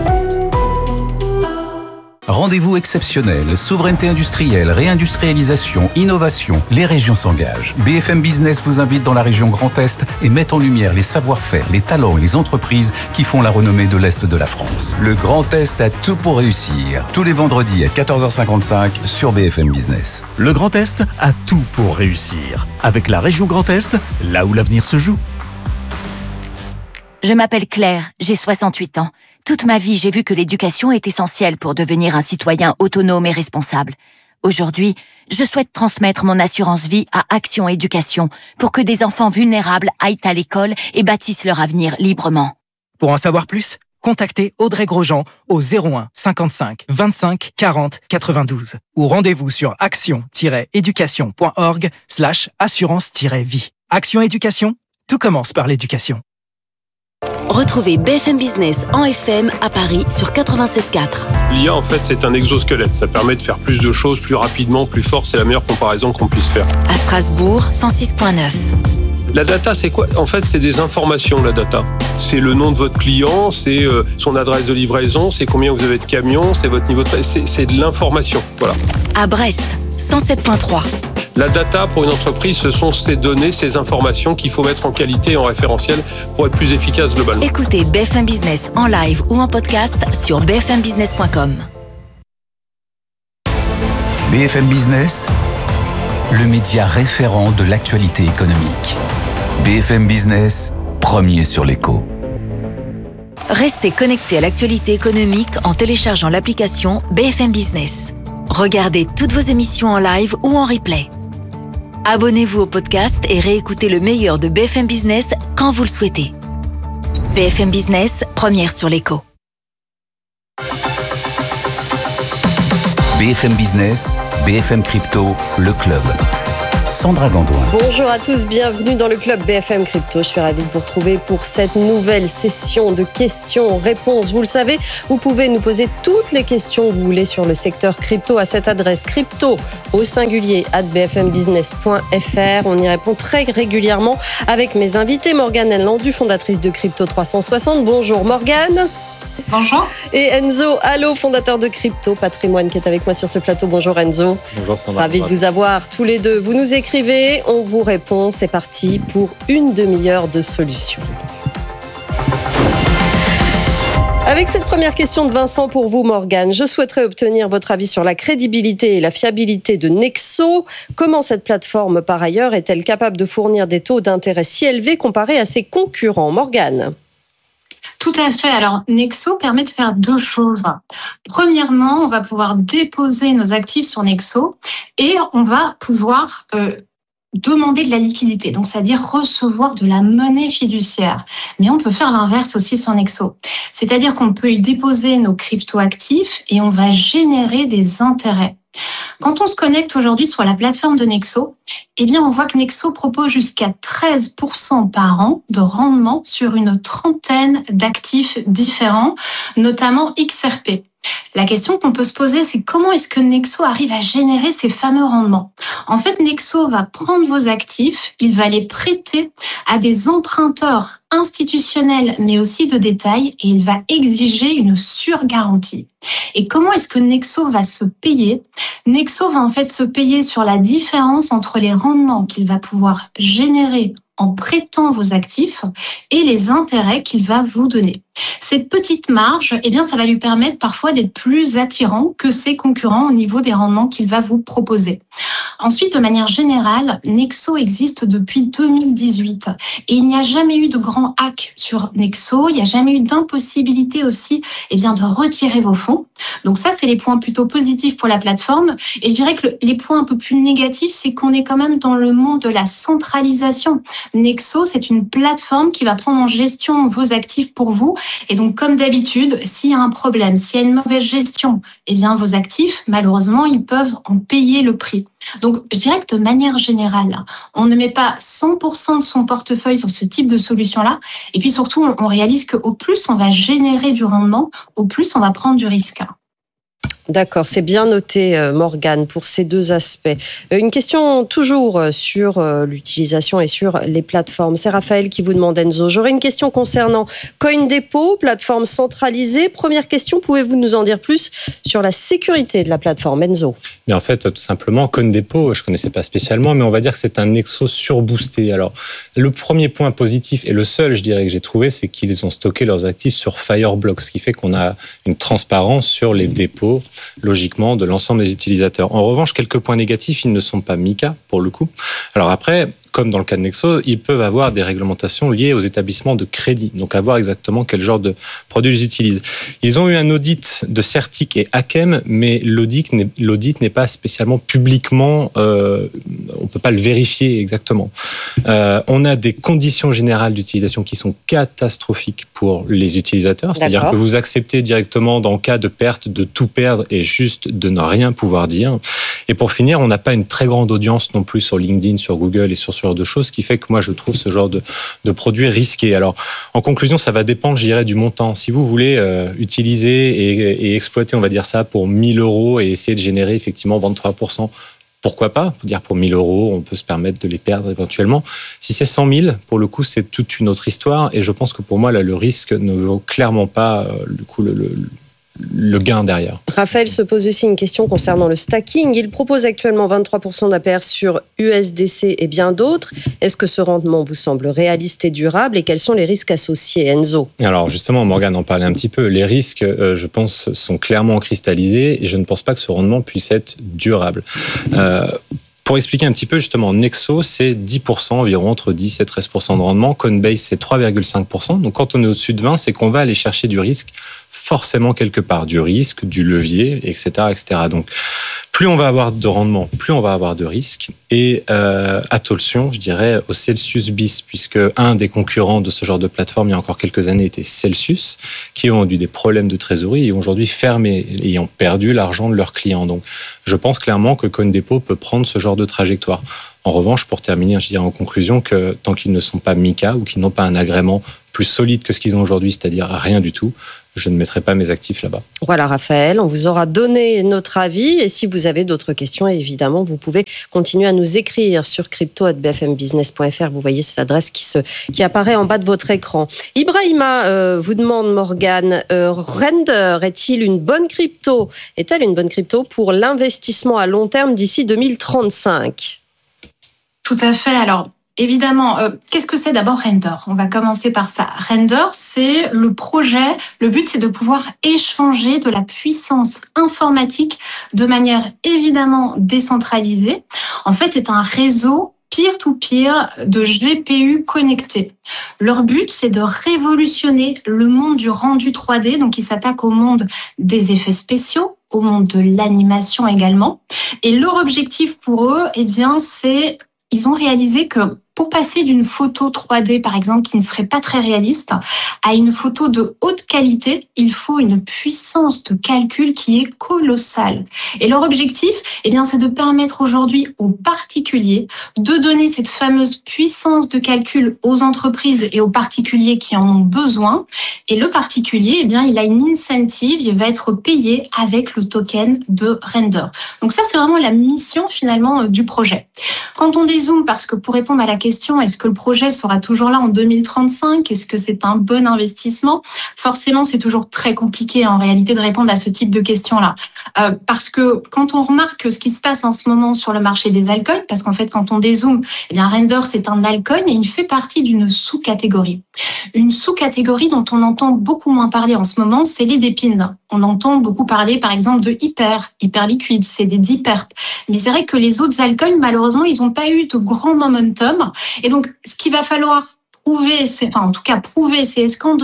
Rendez-vous exceptionnel, souveraineté industrielle, réindustrialisation, innovation, les régions s'engagent. BFM Business vous invite dans la région Grand Est et met en lumière les savoir-faire, les talents et les entreprises qui font la renommée de l'Est de la France. Le Grand Est a tout pour réussir. Tous les vendredis à 14h55 sur BFM Business. Le Grand Est a tout pour réussir. Avec la région Grand Est, là où l'avenir se joue. Je m'appelle Claire, j'ai 68 ans. Toute ma vie, j'ai vu que l'éducation est essentielle pour devenir un citoyen autonome et responsable. Aujourd'hui, je souhaite transmettre mon assurance vie à Action Éducation pour que des enfants vulnérables aillent à l'école et bâtissent leur avenir librement. Pour en savoir plus, contactez Audrey Grosjean au 01 55 25 40 92 ou rendez-vous sur action-éducation.org/assurance-vie. Action Éducation, tout commence par l'éducation. Retrouvez BFM Business en FM à Paris sur 96.4. L'IA, en fait, c'est un exosquelette. Ça permet de faire plus de choses plus rapidement, plus fort. C'est la meilleure comparaison qu'on puisse faire. À Strasbourg, 106.9. La data, c'est quoi? En fait, c'est des informations, la data. C'est le nom de votre client, c'est son adresse de livraison, c'est combien vous avez de camions, c'est votre niveau de... C'est de l'information, voilà. À Brest, 107.3. La data, pour une entreprise, ce sont ces données, ces informations qu'il faut mettre en qualité et en référentiel pour être plus efficace globalement. Écoutez BFM Business en live ou en podcast sur bfmbusiness.com. BFM Business, le média référent de l'actualité économique. BFM Business, premier sur l'écho. Restez connecté à l'actualité économique en téléchargeant l'application BFM Business. Regardez toutes vos émissions en live ou en replay. Abonnez-vous au podcast et réécoutez le meilleur de BFM Business quand vous le souhaitez. BFM Business, première sur l'écho. BFM Business, BFM Crypto, le club. Sandra Gandoin. Bonjour à tous, bienvenue dans le club BFM Crypto. Je suis ravie de vous retrouver pour cette nouvelle session de questions-réponses. Vous le savez, vous pouvez nous poser toutes les questions que vous voulez sur le secteur crypto à cette adresse crypto@bfmbusiness.fr. On y répond très régulièrement avec mes invités. Morgane Landru, fondatrice de Crypto 360. Bonjour Morgane. Bonjour. Et Enzo Allo, fondateur de Crypto Patrimoine, qui est avec moi sur ce plateau. Bonjour Enzo. Bonjour Sandra. Ravi de vous avoir tous les deux. Vous nous écrivez, on vous répond. C'est parti pour une demi-heure de solutions. Avec cette première question de Vincent pour vous, Morgane, je souhaiterais obtenir votre avis sur la crédibilité et la fiabilité de Nexo. Comment cette plateforme, par ailleurs, est-elle capable de fournir des taux d'intérêt si élevés comparés à ses concurrents? Morgane. Tout à fait. Alors, Nexo permet de faire deux choses. Premièrement, on va pouvoir déposer nos actifs sur Nexo et on va pouvoir demander de la liquidité, donc c'est-à-dire recevoir de la monnaie fiduciaire. Mais on peut faire l'inverse aussi sur Nexo. C'est-à-dire qu'on peut y déposer nos crypto-actifs et on va générer des intérêts. Quand on se connecte aujourd'hui sur la plateforme de Nexo, eh bien, on voit que Nexo propose jusqu'à 13% par an de rendement sur une trentaine d'actifs différents, notamment XRP. La question qu'on peut se poser, c'est comment est-ce que Nexo arrive à générer ces fameux rendements? En fait, Nexo va prendre vos actifs, il va les prêter à des emprunteurs institutionnels, mais aussi de détail, et il va exiger une surgarantie. Et comment est-ce que Nexo va se payer? Nexo va en fait se payer sur la différence entre les rendements qu'il va pouvoir générer en prêtant vos actifs et les intérêts qu'il va vous donner. Cette petite marge, eh bien, ça va lui permettre parfois d'être plus attirant que ses concurrents au niveau des rendements qu'il va vous proposer. Ensuite, de manière générale, Nexo existe depuis 2018 et il n'y a jamais eu de grand hack sur Nexo. Il n'y a jamais eu d'impossibilité aussi, eh bien, de retirer vos fonds. Donc ça, c'est les points plutôt positifs pour la plateforme. Et je dirais que les points un peu plus négatifs, c'est qu'on est quand même dans le monde de la centralisation. Nexo, c'est une plateforme qui va prendre en gestion vos actifs pour vous. Et donc, comme d'habitude, s'il y a un problème, s'il y a une mauvaise gestion, eh bien, vos actifs, malheureusement, ils peuvent en payer le prix. Donc, je dirais que de manière générale, on ne met pas 100% de son portefeuille sur ce type de solution-là. Et puis surtout, on réalise qu'au plus on va générer du rendement, au plus on va prendre du risque. D'accord, c'est bien noté, Morgane, pour ces deux aspects. Une question toujours sur l'utilisation et sur les plateformes. C'est Raphaël qui vous demande, Enzo. J'aurais une question concernant CoinDepot, plateforme centralisée. Première question, pouvez-vous nous en dire plus sur la sécurité de la plateforme, Enzo? Mais en fait, tout simplement, CoinDepot, je ne connaissais pas spécialement, mais on va dire que c'est un Nexo surboosté. Alors, le premier point positif, et le seul, je dirais, que j'ai trouvé, c'est qu'ils ont stocké leurs actifs sur Fireblocks, ce qui fait qu'on a une transparence sur les dépôts, logiquement, de l'ensemble des utilisateurs. En revanche, quelques points négatifs, ils ne sont pas MiCA, pour le coup. Alors après, comme dans le cas de Nexo, ils peuvent avoir des réglementations liées aux établissements de crédit, donc à voir exactement quel genre de produits ils utilisent. Ils ont eu un audit de Certic et Hakem, mais l'audit n'est pas spécialement publiquement, on peut pas le vérifier exactement. On a des conditions générales d'utilisation qui sont catastrophiques pour les utilisateurs, c'est-à-dire que vous acceptez directement, dans le cas de perte, de tout perdre et juste de ne rien pouvoir dire. Et pour finir, on n'a pas une très grande audience non plus sur LinkedIn, sur Google et sur ce genre de choses, ce qui fait que moi je trouve ce genre de produit risqué. Alors en conclusion, ça va dépendre, je dirais, du montant. Si vous voulez utiliser et exploiter, on va dire ça, pour 1 000 € et essayer de générer effectivement 23%, pourquoi pas? Pour dire pour 1 000 €, on peut se permettre de les perdre éventuellement. Si c'est 100 000, pour le coup, c'est toute une autre histoire. Et je pense que pour moi, là, le risque ne vaut clairement pas le gain derrière. Raphaël se pose aussi une question concernant le stacking. Il propose actuellement 23% d'APR sur USDC et bien d'autres. Est-ce que ce rendement vous semble réaliste et durable et quels sont les risques associés, Enzo? Alors justement, Morgane en parlait un petit peu. Les risques, je pense, sont clairement cristallisés et je ne pense pas que ce rendement puisse être durable. Pour expliquer un petit peu, justement, Nexo, c'est 10% environ, entre 10 et 13% de rendement. Coinbase, c'est 3,5%. Donc, quand on est au-dessus de 20, c'est qu'on va aller chercher du risque, forcément quelque part, du risque, du levier, etc., etc. Donc, plus on va avoir de rendement, plus on va avoir de risque. Et attention, je dirais, au Celsius bis, puisque un des concurrents de ce genre de plateforme, il y a encore quelques années, était Celsius, qui ont eu des problèmes de trésorerie et ont aujourd'hui fermé et ont perdu l'argent de leurs clients. Donc, je pense clairement que CoinDepot peut prendre ce genre de trajectoire. En revanche, pour terminer, je dirais en conclusion que tant qu'ils ne sont pas MiCA ou qu'ils n'ont pas un agrément plus solide que ce qu'ils ont aujourd'hui, c'est-à-dire rien du tout, je ne mettrai pas mes actifs là-bas. Voilà, Raphaël, on vous aura donné notre avis. Et si vous avez d'autres questions, évidemment, vous pouvez continuer à nous écrire sur crypto@bfmbusiness.fr. Vous voyez cette adresse qui apparaît en bas de votre écran. Ibrahima vous demande, Morgane, Render est-elle une bonne crypto pour l'investissement à long terme d'ici 2035 ? Tout à fait. Alors, évidemment, qu'est-ce que c'est d'abord Render ? On va commencer par ça. Render, c'est le projet. Le but, c'est de pouvoir échanger de la puissance informatique de manière évidemment décentralisée. En fait, c'est un réseau peer-to-peer de GPU connectés. Leur but, c'est de révolutionner le monde du rendu 3D. Donc, ils s'attaquent au monde des effets spéciaux, au monde de l'animation également. Et leur objectif pour eux, ils ont réalisé que pour passer d'une photo 3D, par exemple, qui ne serait pas très réaliste, à une photo de haute qualité, il faut une puissance de calcul qui est colossale. Et leur objectif, c'est de permettre aujourd'hui aux particuliers de donner cette fameuse puissance de calcul aux entreprises et aux particuliers qui en ont besoin. Et le particulier, il a une incentive, il va être payé avec le token de Render. Donc ça, c'est vraiment la mission finalement du projet. Quand on dézoome, parce que pour répondre à la question, est-ce que le projet sera toujours là en 2035 ? Est-ce que c'est un bon investissement ? Forcément, c'est toujours très compliqué en réalité de répondre à ce type de questions-là. Parce que quand on remarque ce qui se passe en ce moment sur le marché des altcoins, parce qu'en fait, quand on dézoome, Render, c'est un altcoin et il fait partie d'une sous-catégorie. Une sous-catégorie dont on entend beaucoup moins parler en ce moment, c'est les DePIN. On entend beaucoup parler, par exemple, de hyper liquide, c'est des DePerp. Mais c'est vrai que les autres altcoins, malheureusement, ils n'ont pas eu de grand momentum. Et donc, ce qu'il va falloir prouver, c'est est-ce qu'en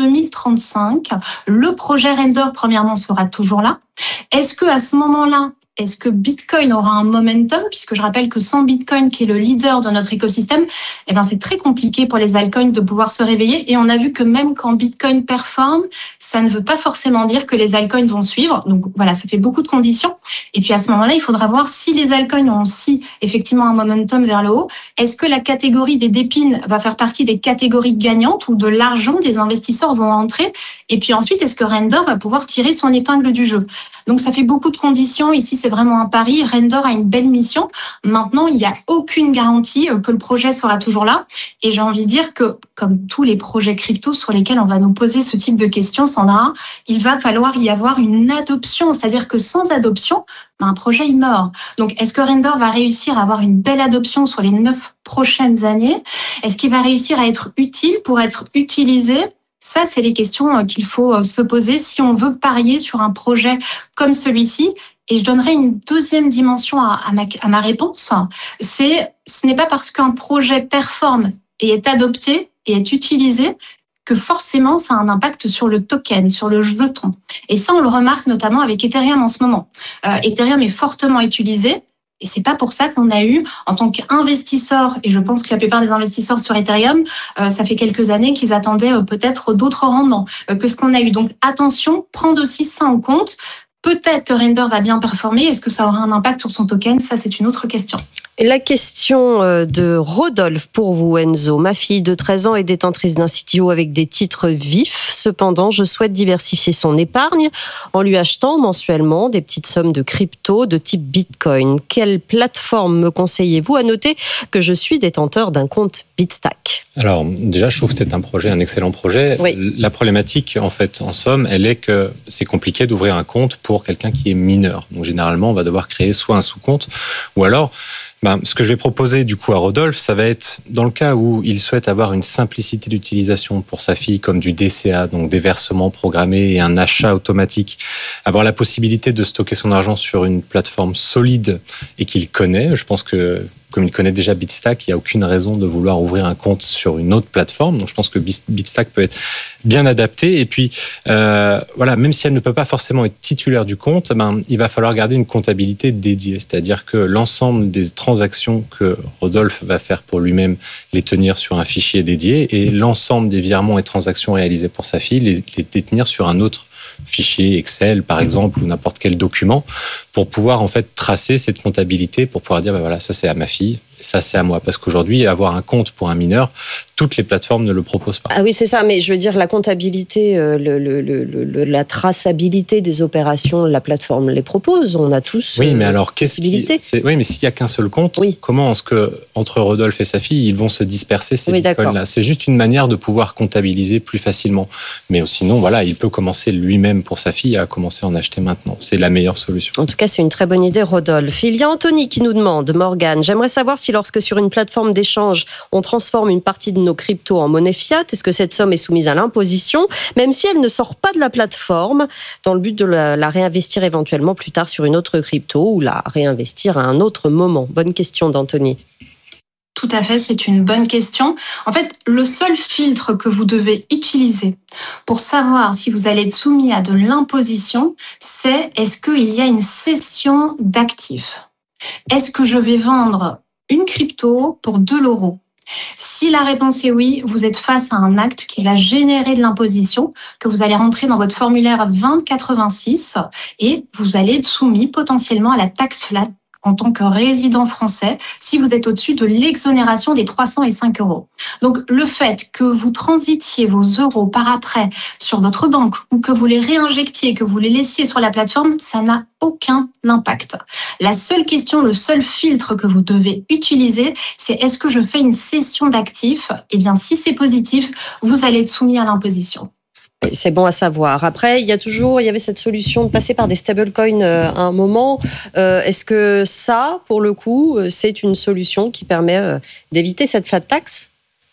2035, le projet Render, premièrement, sera toujours là ? Est-ce qu'à ce moment-là, est-ce que Bitcoin aura un momentum ? Puisque je rappelle que sans Bitcoin, qui est le leader de notre écosystème, c'est très compliqué pour les altcoins de pouvoir se réveiller. Et on a vu que même quand Bitcoin performe, ça ne veut pas forcément dire que les altcoins vont suivre. Donc voilà, ça fait beaucoup de conditions. Et puis à ce moment-là, il faudra voir si les altcoins ont aussi effectivement un momentum vers le haut. Est-ce que la catégorie des DePIN va faire partie des catégories gagnantes où de l'argent des investisseurs vont rentrer ? Et puis ensuite, est-ce que Render va pouvoir tirer son épingle du jeu ? Donc ça fait beaucoup de conditions. Ici, c'est vraiment un pari. Render a une belle mission. Maintenant, il n'y a aucune garantie que le projet sera toujours là. Et j'ai envie de dire que, comme tous les projets crypto sur lesquels on va nous poser ce type de questions, Sandra, il va falloir y avoir une adoption. C'est-à-dire que sans adoption, un projet il meurt. Donc, est-ce que Render va réussir à avoir une belle adoption sur les 9 prochaines années ? Est-ce qu'il va réussir à être utile pour être utilisé ? Ça, c'est les questions qu'il faut se poser si on veut parier sur un projet comme celui-ci. Et je donnerai une deuxième dimension à ma réponse. Ce n'est pas parce qu'un projet performe et est adopté et est utilisé que forcément ça a un impact sur le token, sur le jeton. Et ça, on le remarque notamment avec Ethereum en ce moment. Ethereum est fortement utilisé. Et c'est pas pour ça qu'on a eu, en tant qu'investisseur, et je pense que la plupart des investisseurs sur Ethereum, ça fait quelques années qu'ils attendaient peut-être d'autres rendements que ce qu'on a eu. Donc attention, prendre aussi ça en compte. Peut-être que Render va bien performer. Est-ce que ça aura un impact sur son token ? Ça, c'est une autre question. Et la question de Rodolphe pour vous, Enzo. Ma fille de 13 ans est détentrice d'un CTO avec des titres vifs. Cependant, je souhaite diversifier son épargne en lui achetant mensuellement des petites sommes de crypto de type Bitcoin. Quelle plateforme me conseillez-vous ? À noter que je suis détenteur d'un compte Bitstack. Alors, déjà, je trouve que c'est un excellent projet. Oui. La problématique, en fait, en somme, elle est que c'est compliqué d'ouvrir un compte pour quelqu'un qui est mineur. Donc, généralement, on va devoir créer soit un sous-compte ou alors Ce que je vais proposer du coup à Rodolphe, ça va être dans le cas où il souhaite avoir une simplicité d'utilisation pour sa fille, comme du DCA, donc des versements programmés et un achat automatique, avoir la possibilité de stocker son argent sur une plateforme solide et qu'il connaît. Je pense que comme il connaît déjà Bitstack, il n'y a aucune raison de vouloir ouvrir un compte sur une autre plateforme. Donc je pense que Bitstack peut être bien adapté. Et puis voilà, même si elle ne peut pas forcément être titulaire du compte, il va falloir garder une comptabilité dédiée, c'est-à-dire que l'ensemble des transactions que Rodolphe va faire pour lui-même, les tenir sur un fichier dédié, et l'ensemble des virements et transactions réalisés pour sa fille, les détenir sur un autre fichier Excel par exemple ou n'importe quel document, pour pouvoir en fait tracer cette comptabilité, pour pouvoir dire voilà, ça c'est à ma fille, ça c'est à moi, parce qu'aujourd'hui avoir un compte pour un mineur, toutes les plateformes ne le proposent pas. Ah oui, c'est ça, mais je veux dire la comptabilité, la traçabilité des opérations, la plateforme les propose, on a tous oui, mais alors oui, mais s'il y a qu'un seul compte, comment est-ce que entre Rodolphe et sa fille, ils vont se disperser ces bitcoins-là? C'est juste une manière de pouvoir comptabiliser plus facilement, mais sinon voilà, il peut commencer lui-même pour sa fille à commencer à en acheter maintenant. C'est la meilleure solution. En tout cas, c'est une très bonne idée, Rodolphe. Il y a Anthony qui nous demande, Morgane, j'aimerais savoir si lorsque sur une plateforme d'échange, on transforme une partie de nos cryptos en monnaie fiat, est-ce que cette somme est soumise à l'imposition, même si elle ne sort pas de la plateforme, dans le but de la réinvestir éventuellement plus tard sur une autre crypto ou la réinvestir à un autre moment? Bonne question d'Anthony. Tout à fait, c'est une bonne question. En fait, le seul filtre que vous devez utiliser pour savoir si vous allez être soumis à de l'imposition, c'est est-ce qu'il y a une cession d'actifs? Est-ce que je vais vendre une crypto pour 2 €? Si la réponse est oui, vous êtes face à un acte qui va générer de l'imposition, que vous allez rentrer dans votre formulaire 2086 et vous allez être soumis potentiellement à la taxe flat en tant que résident français, si vous êtes au-dessus de l'exonération des 305 €. Donc, le fait que vous transitiez vos euros par après sur votre banque ou que vous les réinjectiez, que vous les laissiez sur la plateforme, ça n'a aucun impact. La seule question, le seul filtre que vous devez utiliser, c'est est-ce que je fais une cession d'actifs? Eh bien, si c'est positif, vous allez être soumis à l'imposition. C'est bon à savoir. Après, il y avait cette solution de passer par des stablecoins à un moment. Est-ce que ça, pour le coup, c'est une solution qui permet d'éviter cette flat tax?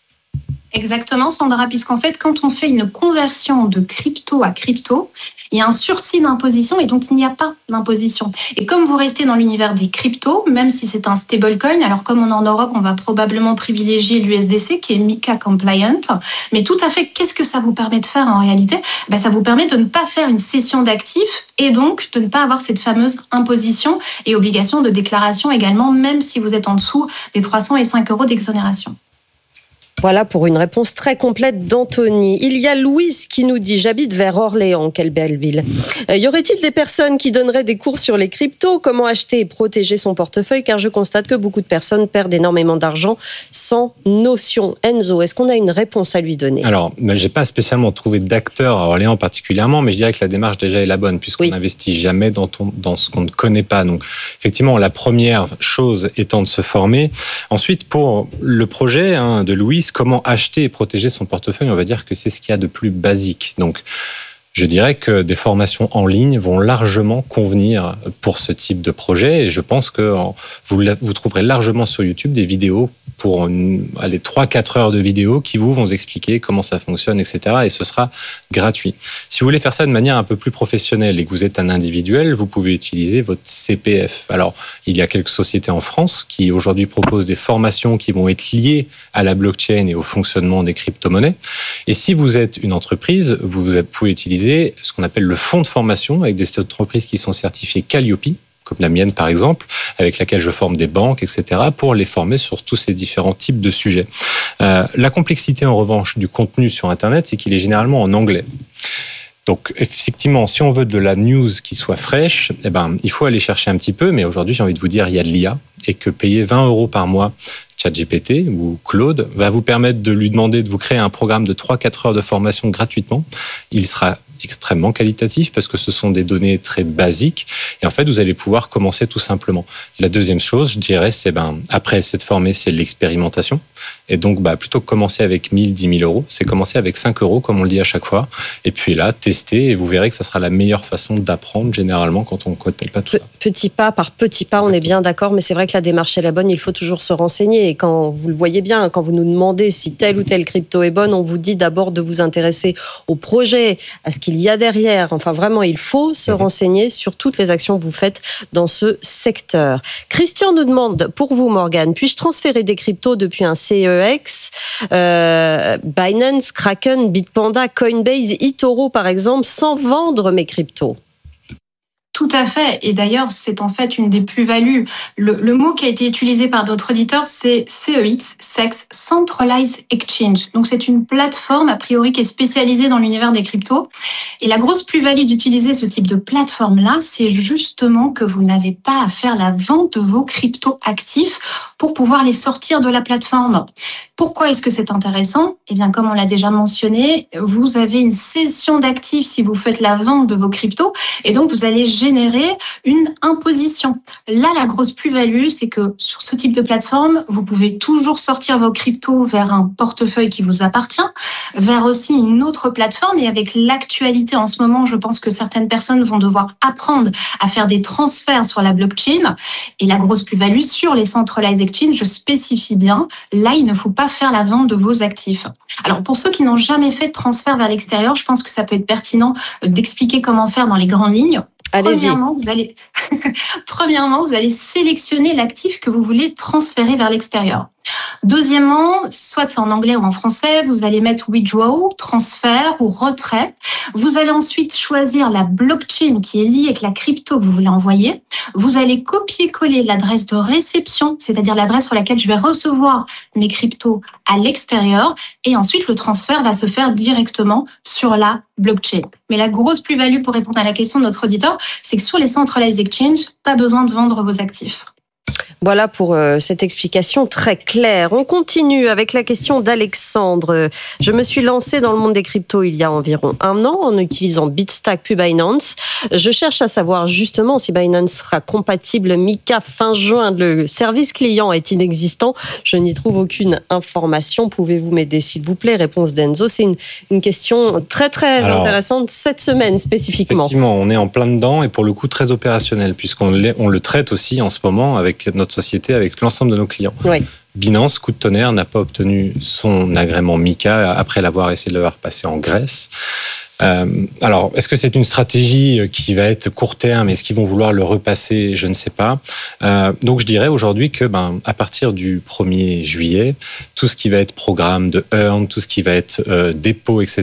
Exactement, Sandra, puisqu'en fait, quand on fait une conversion de crypto à crypto, il y a un sursis d'imposition et donc il n'y a pas d'imposition. Et comme vous restez dans l'univers des cryptos, même si c'est un stablecoin, alors comme on est en Europe, on va probablement privilégier l'USDC qui est MiCA compliant. Mais tout à fait, qu'est-ce que ça vous permet de faire en réalité? Ça vous permet de ne pas faire une cession d'actifs et donc de ne pas avoir cette fameuse imposition et obligation de déclaration également, même si vous êtes en dessous des 305 € d'exonération. Voilà pour une réponse très complète d'Anthony. Il y a Louise qui nous dit « J'habite vers Orléans, quelle belle ville. Y aurait-il des personnes qui donneraient des cours sur les cryptos? Comment acheter et protéger son portefeuille? Car je constate que beaucoup de personnes perdent énormément d'argent sans notion. » Enzo, est-ce qu'on a une réponse à lui donner? Alors, j'ai pas spécialement trouvé d'acteur à Orléans particulièrement, mais je dirais que la démarche déjà est la bonne, puisqu'on n'investit jamais dans ce qu'on ne connaît pas. Donc, effectivement, la première chose étant de se former. Ensuite, pour le projet de Louise, comment acheter et protéger son portefeuille, on va dire que c'est ce qu'il y a de plus basique. Donc, je dirais que des formations en ligne vont largement convenir pour ce type de projet et je pense que vous trouverez largement sur YouTube des vidéos pour 3-4 heures de vidéos qui vont expliquer comment ça fonctionne, etc. Et ce sera gratuit. Si vous voulez faire ça de manière un peu plus professionnelle et que vous êtes un individuel, vous pouvez utiliser votre CPF. Alors, il y a quelques sociétés en France qui aujourd'hui proposent des formations qui vont être liées à la blockchain et au fonctionnement des crypto-monnaies. Et si vous êtes une entreprise, vous pouvez utiliser ce qu'on appelle le fonds de formation avec des entreprises qui sont certifiées Calliope, comme la mienne par exemple, avec laquelle je forme des banques, etc., pour les former sur tous ces différents types de sujets. La complexité en revanche du contenu sur Internet, c'est qu'il est généralement en anglais. Donc, effectivement, si on veut de la news qui soit fraîche, il faut aller chercher un petit peu, mais aujourd'hui, j'ai envie de vous dire, il y a de l'IA, et que payer 20 € par mois ChatGPT ou Claude va vous permettre de lui demander de vous créer un programme de 3-4 heures de formation gratuitement. Il sera extrêmement qualitatif parce que ce sont des données très basiques et en fait vous allez pouvoir commencer tout simplement. La deuxième chose, je dirais, c'est après s'être formé, c'est l'expérimentation et donc plutôt que commencer avec 1 000, 10 000 euros, c'est commencer avec 5 euros comme on le dit à chaque fois et puis là tester et vous verrez que ça sera la meilleure façon d'apprendre généralement quand on ne connaît pas tout ça. Petit pas par petit pas, on est bien d'accord, mais c'est vrai que la démarche est la bonne, il faut toujours se renseigner et quand vous le voyez bien, quand vous nous demandez si telle ou telle crypto est bonne, on vous dit d'abord de vous intéresser au projet, à ce qu'il y a derrière. Enfin, vraiment, il faut se renseigner sur toutes les actions que vous faites dans ce secteur. Christian nous demande, pour vous, Morgane, puis-je transférer des cryptos depuis un CEX, Binance, Kraken, Bitpanda, Coinbase, eToro, par exemple, sans vendre mes cryptos? Tout à fait. Et d'ailleurs, c'est en fait une des plus-values. Le mot qui a été utilisé par d'autres auditeurs, c'est CEX, CEX, Centralized Exchange. Donc, c'est une plateforme, a priori, qui est spécialisée dans l'univers des cryptos. Et la grosse plus-value d'utiliser ce type de plateforme-là, c'est justement que vous n'avez pas à faire la vente de vos cryptos actifs pour pouvoir les sortir de la plateforme. Pourquoi est-ce que c'est intéressant? Eh bien, comme on l'a déjà mentionné, vous avez une cession d'actifs si vous faites la vente de vos cryptos et donc vous allez générer une imposition. Là, la grosse plus-value, c'est que sur ce type de plateforme, vous pouvez toujours sortir vos cryptos vers un portefeuille qui vous appartient, vers aussi une autre plateforme et avec l'actualité en ce moment, je pense que certaines personnes vont devoir apprendre à faire des transferts sur la blockchain et la grosse plus-value sur les centralized exchange, je spécifie bien, là, il ne faut pas faire la vente de vos actifs. Alors, pour ceux qui n'ont jamais fait de transfert vers l'extérieur, je pense que ça peut être pertinent d'expliquer comment faire dans les grandes lignes. Allez-y. Premièrement, vous allez sélectionner l'actif que vous voulez transférer vers l'extérieur. Deuxièmement, soit c'est en anglais ou en français, vous allez mettre withdraw, transfert ou retrait. Vous allez ensuite choisir la blockchain qui est liée avec la crypto que vous voulez envoyer. Vous allez copier-coller l'adresse de réception, c'est-à-dire l'adresse sur laquelle je vais recevoir mes cryptos à l'extérieur. Et ensuite, le transfert va se faire directement sur la blockchain. Mais la grosse plus-value pour répondre à la question de notre auditeur, c'est que sur les centralized exchange, pas besoin de vendre vos actifs. Voilà pour cette explication très claire. On continue avec la question d'Alexandre. Je me suis lancé dans le monde des cryptos il y a environ 1 an en utilisant Bitstack puis Binance. Je cherche à savoir justement si Binance sera compatible MiCA fin juin. Le service client est inexistant. Je n'y trouve aucune information. Pouvez-vous m'aider s'il vous plaît? Réponse d'Enzo. C'est une question très intéressante cette semaine spécifiquement. Effectivement, on est en plein dedans et pour le coup très opérationnel puisqu'on le traite aussi en ce moment avec notre société, avec l'ensemble de nos clients. Oui. Binance, coup de tonnerre, n'a pas obtenu son agrément MiCA après l'avoir essayé de le faire passer en Grèce. Alors, est-ce que c'est une stratégie qui va être court terme? Est-ce qu'ils vont vouloir le repasser? Je ne sais pas. Donc, je dirais aujourd'hui que, à partir du 1er juillet, tout ce qui va être programme de earn, tout ce qui va être dépôt, etc.,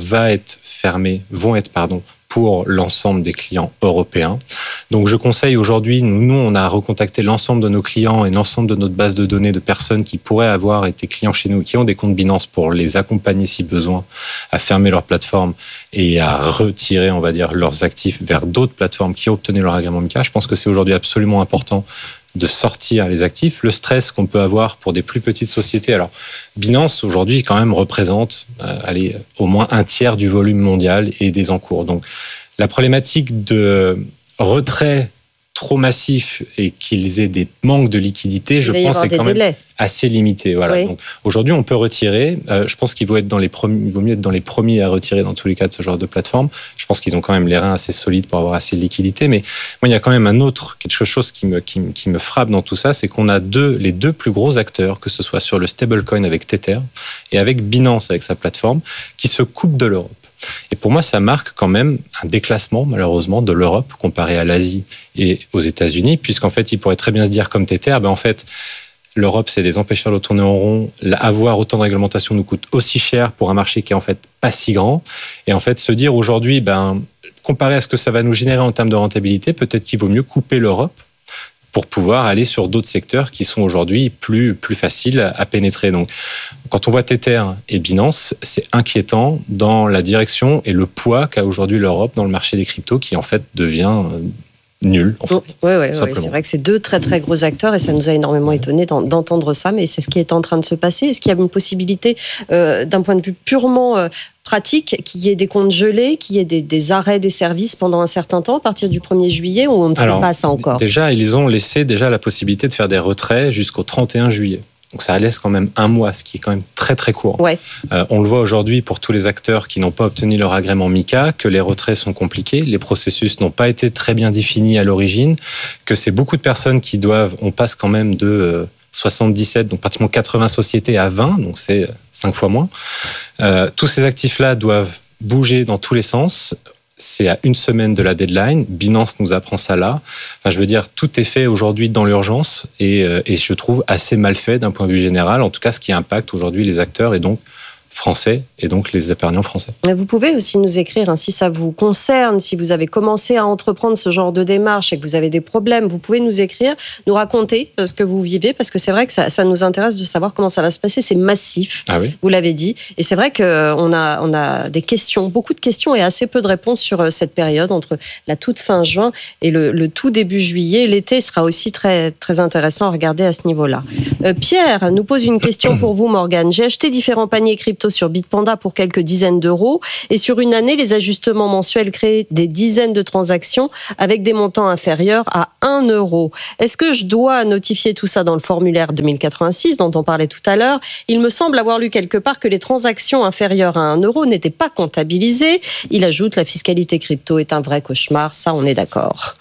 vont être pour l'ensemble des clients européens. Donc, je conseille aujourd'hui, nous, on a recontacté l'ensemble de nos clients et l'ensemble de notre base de données de personnes qui pourraient avoir été clients chez nous, qui ont des comptes Binance pour les accompagner si besoin à fermer leur plateforme et à retirer, on va dire, leurs actifs vers d'autres plateformes qui ont obtenu leur agrément MiCA. Je pense que c'est aujourd'hui absolument important de sortir les actifs, le stress qu'on peut avoir pour des plus petites sociétés. Alors, Binance, aujourd'hui, quand même, représente au moins 1/3 du volume mondial et des encours. Donc, la problématique de retrait trop massif et qu'ils aient des manques de liquidité, je pense que c'est quand même assez limité. Voilà. Oui. Donc, aujourd'hui, on peut retirer. Je pense qu'il vaut mieux être dans les premiers à retirer dans tous les cas de ce genre de plateforme. Je pense qu'ils ont quand même les reins assez solides pour avoir assez de liquidité. Mais moi, il y a quand même quelque chose qui me frappe dans tout ça, c'est qu'on a les deux plus gros acteurs, que ce soit sur le stablecoin avec Tether et avec Binance avec sa plateforme, qui se coupent de l'Europe. Et pour moi, ça marque quand même un déclassement, malheureusement, de l'Europe comparé à l'Asie et aux États-Unis, puisqu'en fait, ils pourraient très bien se dire comme Tether, en fait, l'Europe, c'est des empêcheurs de tourner en rond. Avoir autant de réglementation nous coûte aussi cher pour un marché qui est en fait pas si grand. Et en fait, se dire aujourd'hui, comparé à ce que ça va nous générer en termes de rentabilité, peut-être qu'il vaut mieux couper l'Europe pour pouvoir aller sur d'autres secteurs qui sont aujourd'hui plus faciles à pénétrer. Donc, quand on voit Tether et Binance, c'est inquiétant dans la direction et le poids qu'a aujourd'hui l'Europe dans le marché des cryptos qui, en fait, devient nul, en fait. Oui, c'est vrai que c'est deux très très gros acteurs et ça nous a énormément étonné d'entendre ça, mais c'est ce qui est en train de se passer. Est-ce qu'il y a une possibilité, d'un point de vue purement pratique, qu'il y ait des comptes gelés, qu'il y ait des arrêts des services pendant un certain temps, à partir du 1er juillet, ou on ne sait pas ça encore? Déjà, ils ont laissé la possibilité de faire des retraits jusqu'au 31 juillet. Donc ça laisse quand même un mois, ce qui est quand même très très court. Ouais. On le voit aujourd'hui pour tous les acteurs qui n'ont pas obtenu leur agrément MiCA, que les retraits sont compliqués, les processus n'ont pas été très bien définis à l'origine, que c'est beaucoup de personnes on passe quand même de 77, donc pratiquement 80 sociétés à 20, donc c'est 5 fois moins. Tous ces actifs-là doivent bouger dans tous les sens. C'est à une semaine de la deadline. Binance nous apprend ça là. Enfin, je veux dire, tout est fait aujourd'hui dans l'urgence et je trouve assez mal fait d'un point de vue général. En tout cas, ce qui impacte aujourd'hui les acteurs et donc français et donc les épargnants français. Vous pouvez aussi nous écrire si ça vous concerne, si vous avez commencé à entreprendre ce genre de démarche et que vous avez des problèmes, vous pouvez nous écrire, nous raconter ce que vous vivez, parce que c'est vrai que ça nous intéresse de savoir comment ça va se passer. C'est massif, vous l'avez dit, et c'est vrai qu'on a des questions, beaucoup de questions et assez peu de réponses sur cette période entre la toute fin juin et le tout début juillet. L'été sera aussi très, très intéressant à regarder à ce niveau-là. Pierre nous pose une question pour vous, Morgane. J'ai acheté différents paniers crypto sur Bitpanda pour quelques dizaines d'euros et sur une année, les ajustements mensuels créent des dizaines de transactions avec des montants inférieurs à 1 euro. Est-ce que je dois notifier tout ça dans le formulaire 2086 dont on parlait tout à l'heure? Il me semble avoir lu quelque part que les transactions inférieures à 1 euro n'étaient pas comptabilisées. Il ajoute: la fiscalité crypto est un vrai cauchemar, ça on est d'accord.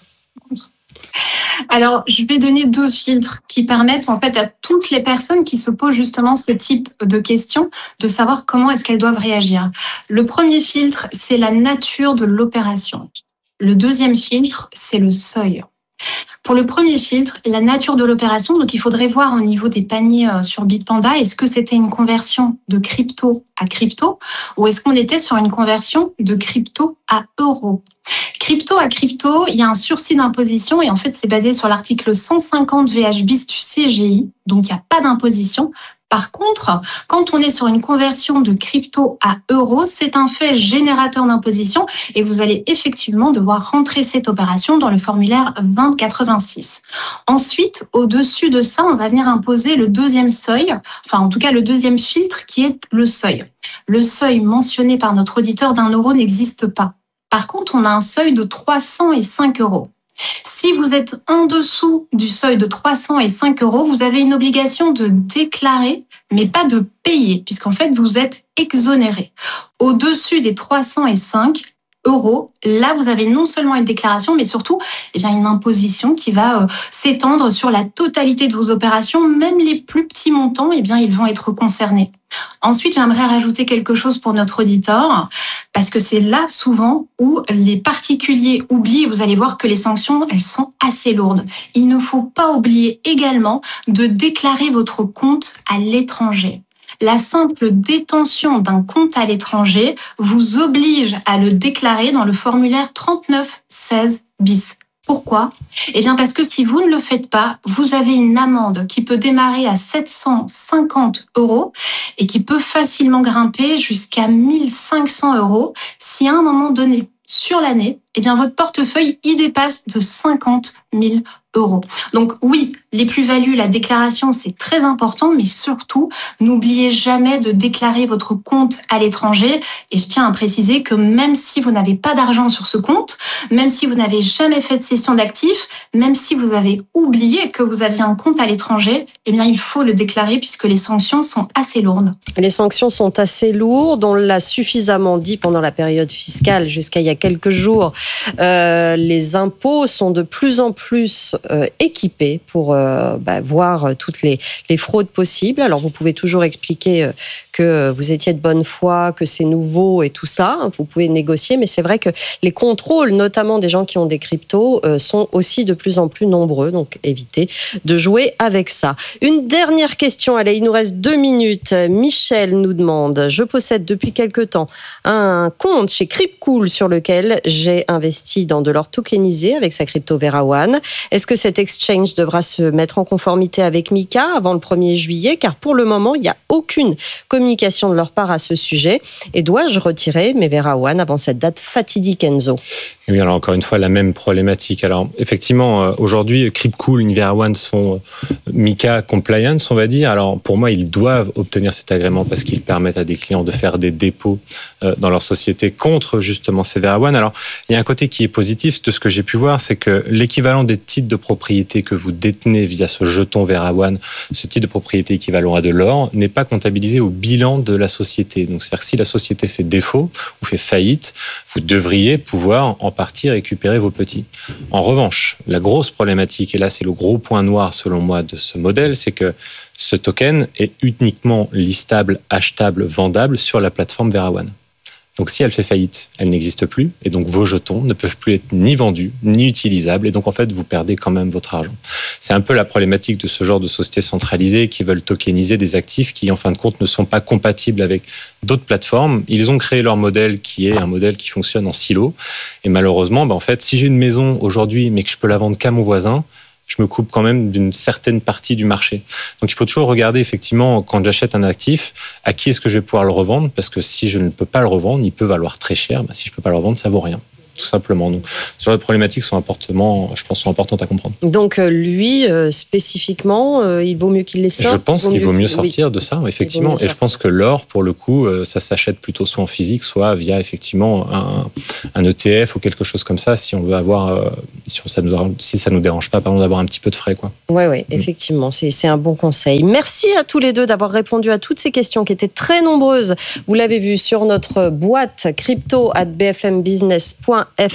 Alors, je vais donner 2 filtres qui permettent en fait à toutes les personnes qui se posent justement ce type de questions de savoir comment est-ce qu'elles doivent réagir. Le premier filtre, c'est la nature de l'opération. Le deuxième filtre, c'est le seuil. Pour le premier filtre, la nature de l'opération, donc il faudrait voir au niveau des paniers sur Bitpanda, est-ce que c'était une conversion de crypto à crypto ou est-ce qu'on était sur une conversion de crypto à euro? Crypto à crypto, il y a un sursis d'imposition et en fait c'est basé sur l'article 150 VH bis du CGI, donc il n'y a pas d'imposition. Par contre, quand on est sur une conversion de crypto à euro, c'est un fait générateur d'imposition et vous allez effectivement devoir rentrer cette opération dans le formulaire 2086. Ensuite, au-dessus de ça, on va venir imposer le deuxième seuil, enfin en tout cas le deuxième filtre qui est le seuil. Le seuil mentionné par notre auditeur d'1 euro n'existe pas. Par contre, on a un seuil de 305 euros. Si vous êtes en dessous du seuil de 305 euros, vous avez une obligation de déclarer, mais pas de payer, puisqu'en fait, vous êtes exonéré. Au-dessus des 305 euros, là, vous avez non seulement une déclaration, mais surtout une imposition qui va s'étendre sur la totalité de vos opérations. Même les plus petits montants, ils vont être concernés. Ensuite, j'aimerais rajouter quelque chose pour notre auditeur, parce que c'est là souvent où les particuliers oublient. Vous allez voir que les sanctions, elles sont assez lourdes. Il ne faut pas oublier également de déclarer votre compte à l'étranger. La simple détention d'un compte à l'étranger vous oblige à le déclarer dans le formulaire 3916 bis. Pourquoi ? Parce que si vous ne le faites pas, vous avez une amende qui peut démarrer à 750 euros et qui peut facilement grimper jusqu'à 1500 euros si à un moment donné, sur l'année, votre portefeuille y dépasse de 50 000 euros. Donc oui, les plus-values, la déclaration, c'est très important, mais surtout, n'oubliez jamais de déclarer votre compte à l'étranger. Et je tiens à préciser que même si vous n'avez pas d'argent sur ce compte, même si vous n'avez jamais fait de cession d'actifs, même si vous avez oublié que vous aviez un compte à l'étranger, il faut le déclarer puisque les sanctions sont assez lourdes. Les sanctions sont assez lourdes, on l'a suffisamment dit pendant la période fiscale jusqu'à il y a quelques jours. Les impôts sont de plus en plus équipés pour voir toutes les fraudes possibles. Alors vous pouvez toujours expliquer que vous étiez de bonne foi, que c'est nouveau et tout ça. Vous pouvez négocier, mais c'est vrai que les contrôles, notamment des gens qui ont des cryptos, sont aussi de plus en plus nombreux. Donc évitez de jouer avec ça. Une dernière question, allez, il nous reste 2 minutes. Michel nous demande: je possède depuis quelque temps un compte chez Cryptcool sur lequel j'ai investi dans de l'or tokenisé avec sa crypto Vera One. Est-ce que cet exchange devra se mettre en conformité avec MiCA avant le 1er juillet? Car pour le moment, il n'y a aucune communication de leur part à ce sujet. Et dois-je retirer mes Vera One avant cette date fatidique, Enzo? Oui, alors encore une fois, la même problématique. Alors effectivement, aujourd'hui, Cryptcool, NiveraOne sont MiCA compliance, on va dire. Alors pour moi, ils doivent obtenir cet agrément parce qu'ils permettent à des clients de faire des dépôts dans leur société contre justement ces VeraOne. Alors il y a un côté qui est positif de ce que j'ai pu voir, c'est que l'équivalent des titres de propriété que vous détenez via ce jeton VeraOne, ce titre de propriété équivalent à de l'or, n'est pas comptabilisé au bilan de la société. Donc c'est-à-dire que si la société fait défaut ou fait faillite, vous devriez pouvoir en partie récupérer vos petits. En revanche, la grosse problématique, et là c'est le gros point noir selon moi de ce modèle, c'est que ce token est uniquement listable, achetable, vendable sur la plateforme VeraOne. Donc si elle fait faillite, elle n'existe plus, et donc vos jetons ne peuvent plus être ni vendus, ni utilisables, et donc en fait vous perdez quand même votre argent. C'est un peu la problématique de ce genre de sociétés centralisées qui veulent tokeniser des actifs qui en fin de compte ne sont pas compatibles avec d'autres plateformes. Ils ont créé leur modèle qui est un modèle qui fonctionne en silo, et malheureusement, en fait, si j'ai une maison aujourd'hui mais que je peux la vendre qu'à mon voisin, je me coupe quand même d'une certaine partie du marché. Donc il faut toujours regarder effectivement, quand j'achète un actif, à qui est-ce que je vais pouvoir le revendre, parce que si je ne peux pas le revendre, il peut valoir très cher. Si je ne peux pas le revendre, ça vaut rien. Tout simplement. Donc, ce genre de problématiques sont importantes à comprendre. Donc, lui, spécifiquement, il vaut mieux qu'il les sorte. Je pense qu'il vaut mieux sortir de ça, effectivement. Et je pense que l'or, pour le coup, ça s'achète plutôt soit en physique, soit via, effectivement, un ETF ou quelque chose comme ça, si on veut avoir, si ça nous dérange pas, d'avoir un petit peu de frais, quoi. Oui, effectivement. C'est un bon conseil. Merci à tous les deux d'avoir répondu à toutes ces questions qui étaient très nombreuses. Vous l'avez vu sur notre boîte crypto@bfmbusiness.fr.